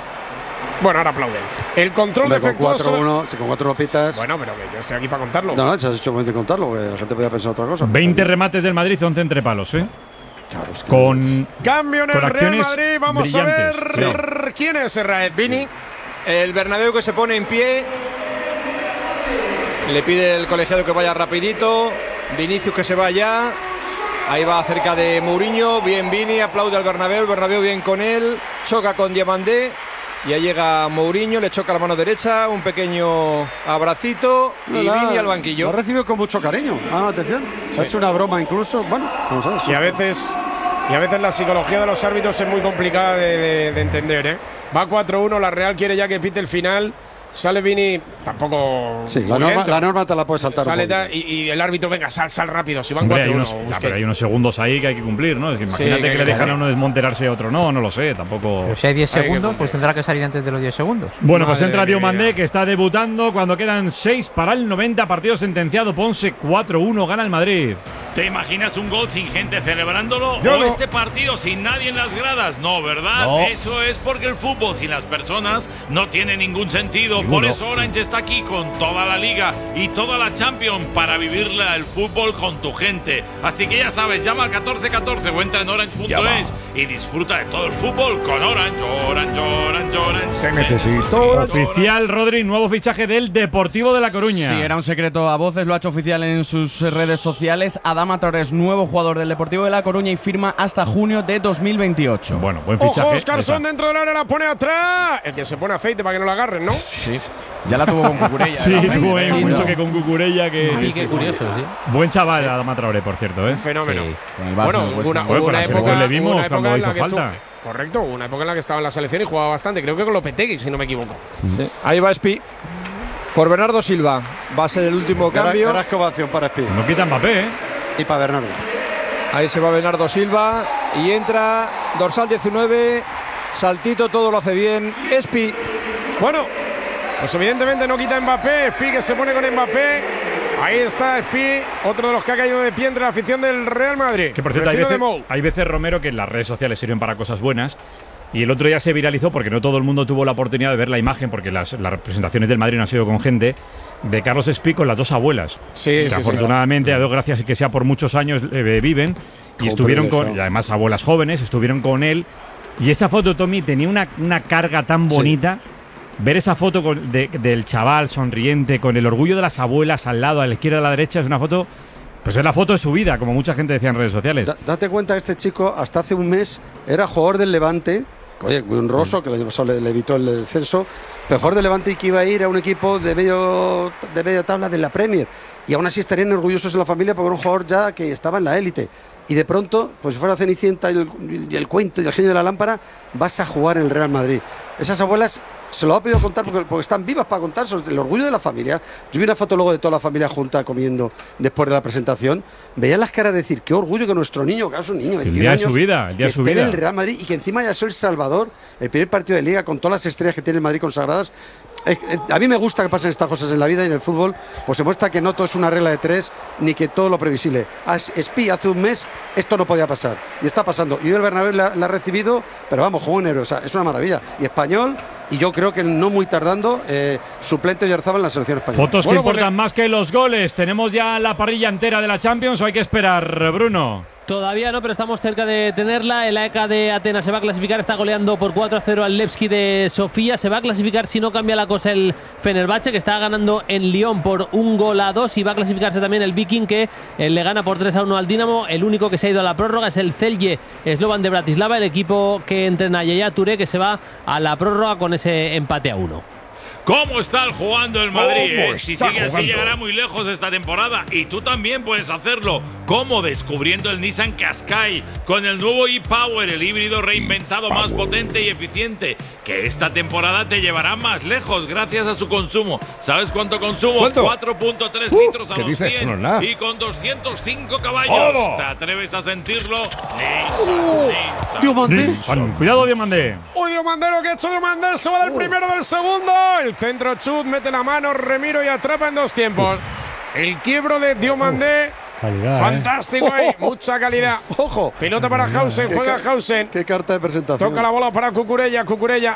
Bueno, ahora aplauden. El control Hombre, defectuoso. Con cuatro uno, si con cuatro no pitas. Bueno, pero que yo estoy aquí para contarlo. No, no, se has hecho momento de contarlo, porque la gente podía pensar otra cosa. veinte remates del Madrid, once entre palos, ¿eh? Claro, es que con. Cambio en el Real Madrid. Vamos a ver. Sí. ¿Quién es Raez? Vini. El Bernabéu que se pone en pie. Le pide el colegiado que vaya rapidito. Vinicius que se vaya. Ahí va cerca de Mourinho. Bien Vini, aplaude al Bernabéu. El Bernabéu bien con él. Choca con Diomandé. Y ahí llega Mourinho, le choca la mano derecha. Un pequeño abracito. Y la, Vini al banquillo. Lo ha recibido con mucho cariño. Ah, atención. Se sí. ha hecho una broma incluso. Bueno, no sabes. Y a veces. Y a veces la psicología de los árbitros es muy complicada de, de, de entender, ¿eh? Va cuatro uno, la Real quiere ya que pite el final. sale Vini, tampoco. Sí, la norma, la norma te la puedes saltar. Sale y, y el árbitro, venga, sal, sal rápido. Si van Hombre, cuatro hay unos, uno, pero hay unos segundos ahí que hay que cumplir, ¿no? Es que imagínate sí, que, que le dejan a uno desmonterarse y a otro no, no lo sé, tampoco. Pero si hay diez segundos, pues tendrá que salir antes de los diez segundos. Bueno, pues entra Diomandé, que está debutando cuando quedan seis para el noventa, partido sentenciado. Ponce cuatro uno, gana el Madrid. ¿Te imaginas un gol sin gente celebrándolo? Yo ¿O no. este partido sin nadie en las gradas? No, ¿verdad? No. Eso es porque el fútbol sin las personas no tiene ningún sentido. Ninguno. Por eso Orange está aquí con toda la liga y toda la Champions para vivir el fútbol con tu gente. Así que ya sabes, llama al catorce catorce o entra en orange punto es y disfruta de todo el fútbol con Orange, Orange, Orange, Orange. Se necesitó. Oficial, Rodri, nuevo fichaje del Deportivo de La Coruña. Sí, era un secreto a voces, lo ha hecho oficial en sus redes sociales. Adama Torres, nuevo jugador del Deportivo de La Coruña y firma hasta junio de dos mil veintiocho. Bueno, buen fichaje. Ojo, Oscarson dentro del área, la pone atrás. El que se pone aceite para que no la agarren, ¿no? Sí. Ya la tuvo con Cucurella. Sí, tuvo ahí un choque con Cucurella que. Ay, qué curioso, sí. Buen chaval, Adama Traoré, por cierto, ¿eh? Un fenómeno. Sí, con el Barça Bueno, no cuesta una, nada. Bueno, con una la época, selección le vimos una época cuando en hizo la que falta. estuvo- correcto, una época en la que estaba en la selección y jugaba bastante. Creo que con Lopetegui, si no me equivoco. Sí. Ahí va Espi. Por Bernardo Silva. Va a ser el último cambio. Verás qué ovación para Speed. No quita Mbappé, ¿eh? Y para Bernardo. Ahí se va Bernardo Silva. Y entra dorsal diecinueve. Saltito, todo lo hace bien. Espi. Bueno, pues evidentemente no quita Mbappé. Espi que se pone con Mbappé. Ahí está Espi, otro de los que ha caído de pie entre la afición del Real Madrid. Que por cierto, hay Vecino de veces, Mou. hay veces, Romero, que las redes sociales sirven para cosas buenas. Y el otro día se viralizó porque no todo el mundo tuvo la oportunidad de ver la imagen, porque las, las representaciones del Madrid no han sido con gente, de Carlos Espi con las dos abuelas. Sí, que sí, afortunadamente, a Dios gracias y que sea por muchos años, eh, viven. Y Joder, estuvieron con, eso. y además abuelas jóvenes, estuvieron con él. Y esa foto, Tommy, tenía una, una carga tan bonita. Ver esa foto con- de- del chaval sonriente, con el orgullo de las abuelas al lado, a la izquierda, a la derecha, es una foto. Pues es la foto de su vida, como mucha gente decía en redes sociales. Da- date cuenta que este chico hasta hace un mes era jugador del Levante. Oye, muy honroso, que el año pasado le, le evitó el descenso. Pero jugador del Levante y que iba a ir a un equipo de medio de media tabla de la Premier. Y aún así estarían orgullosos en la familia porque era un jugador ya que estaba en la élite. Y de pronto, pues si fuera Cenicienta y el, y el cuento y el genio de la lámpara, vas a jugar en el Real Madrid. Esas abuelas se lo ha pedido contar porque, porque están vivas para contar sobre el orgullo de la familia. Yo vi una foto luego de toda la familia junta comiendo después de la presentación. Veían las caras de decir, qué orgullo que nuestro niño, que es un niño, El veintiún día de años, su vida, el día que de su esté vida. en el Real Madrid y que encima haya sido el Salvador, el primer partido de Liga con todas las estrellas que tiene el Madrid consagradas. Eh, eh, a mí me gusta que pasen estas cosas en la vida y en el fútbol, pues se muestra que no todo es una regla de tres ni que todo lo previsible. As- Espi hace un mes esto no podía pasar y está pasando. Y hoy el Bernabéu la, la ha recibido, pero vamos, juego en enero, o sea, es una maravilla. Y español, y yo creo que no muy tardando, eh, suplente de Oyarzabal en la selección española. Fotos que Bueno, importan porque- más que los goles. ¿Tenemos ya la parrilla entera de la Champions o hay que esperar, Bruno? Todavía no, pero estamos cerca de tenerla. El A E K de Atenas se va a clasificar, está goleando por cuatro a cero al Levski de Sofía. Se va a clasificar si no cambia la cosa el Fenerbahce, que está ganando en Lyon por un gol a dos. Y va a clasificarse también el Viking, que eh, le gana por tres a uno al Dinamo. El único que se ha ido a la prórroga es el Celje Slovan de Bratislava, el equipo que entrena a Yaya Touré, que se va a la prórroga con ese empate a uno. ¿Cómo está jugando el Madrid? ¿Cómo eh? Si está sigue así jugando? llegará muy lejos esta temporada y tú también puedes hacerlo. ¿Cómo? Descubriendo el Nissan Qashqai con el nuevo e-Power, el híbrido reinventado más potente y eficiente, que esta temporada te llevará más lejos gracias a su consumo. ¿Sabes cuánto consumo? ¿Cuánto? cuatro punto tres Uh, litros a ¿qué los dices? cien Eso no es nada. y con doscientos cinco caballos. ¡Hola! ¿Te atreves a sentirlo? Uh, Nissan, Dios, mandé. Juan, cuidado, Diomandé. Uy, Diomandé, lo que ha hecho Diomandé, se va del primero del segundo. El centro chut, mete la mano, Remiro y atrapa en dos tiempos. El quiebro de Diomandé. Calidad, Fantástico ¿eh? ahí, mucha calidad. Ojo. Pelota para Hausen, Qué juega ca- Hausen. Qué carta de presentación. Toca la bola para Cucurella, Cucurella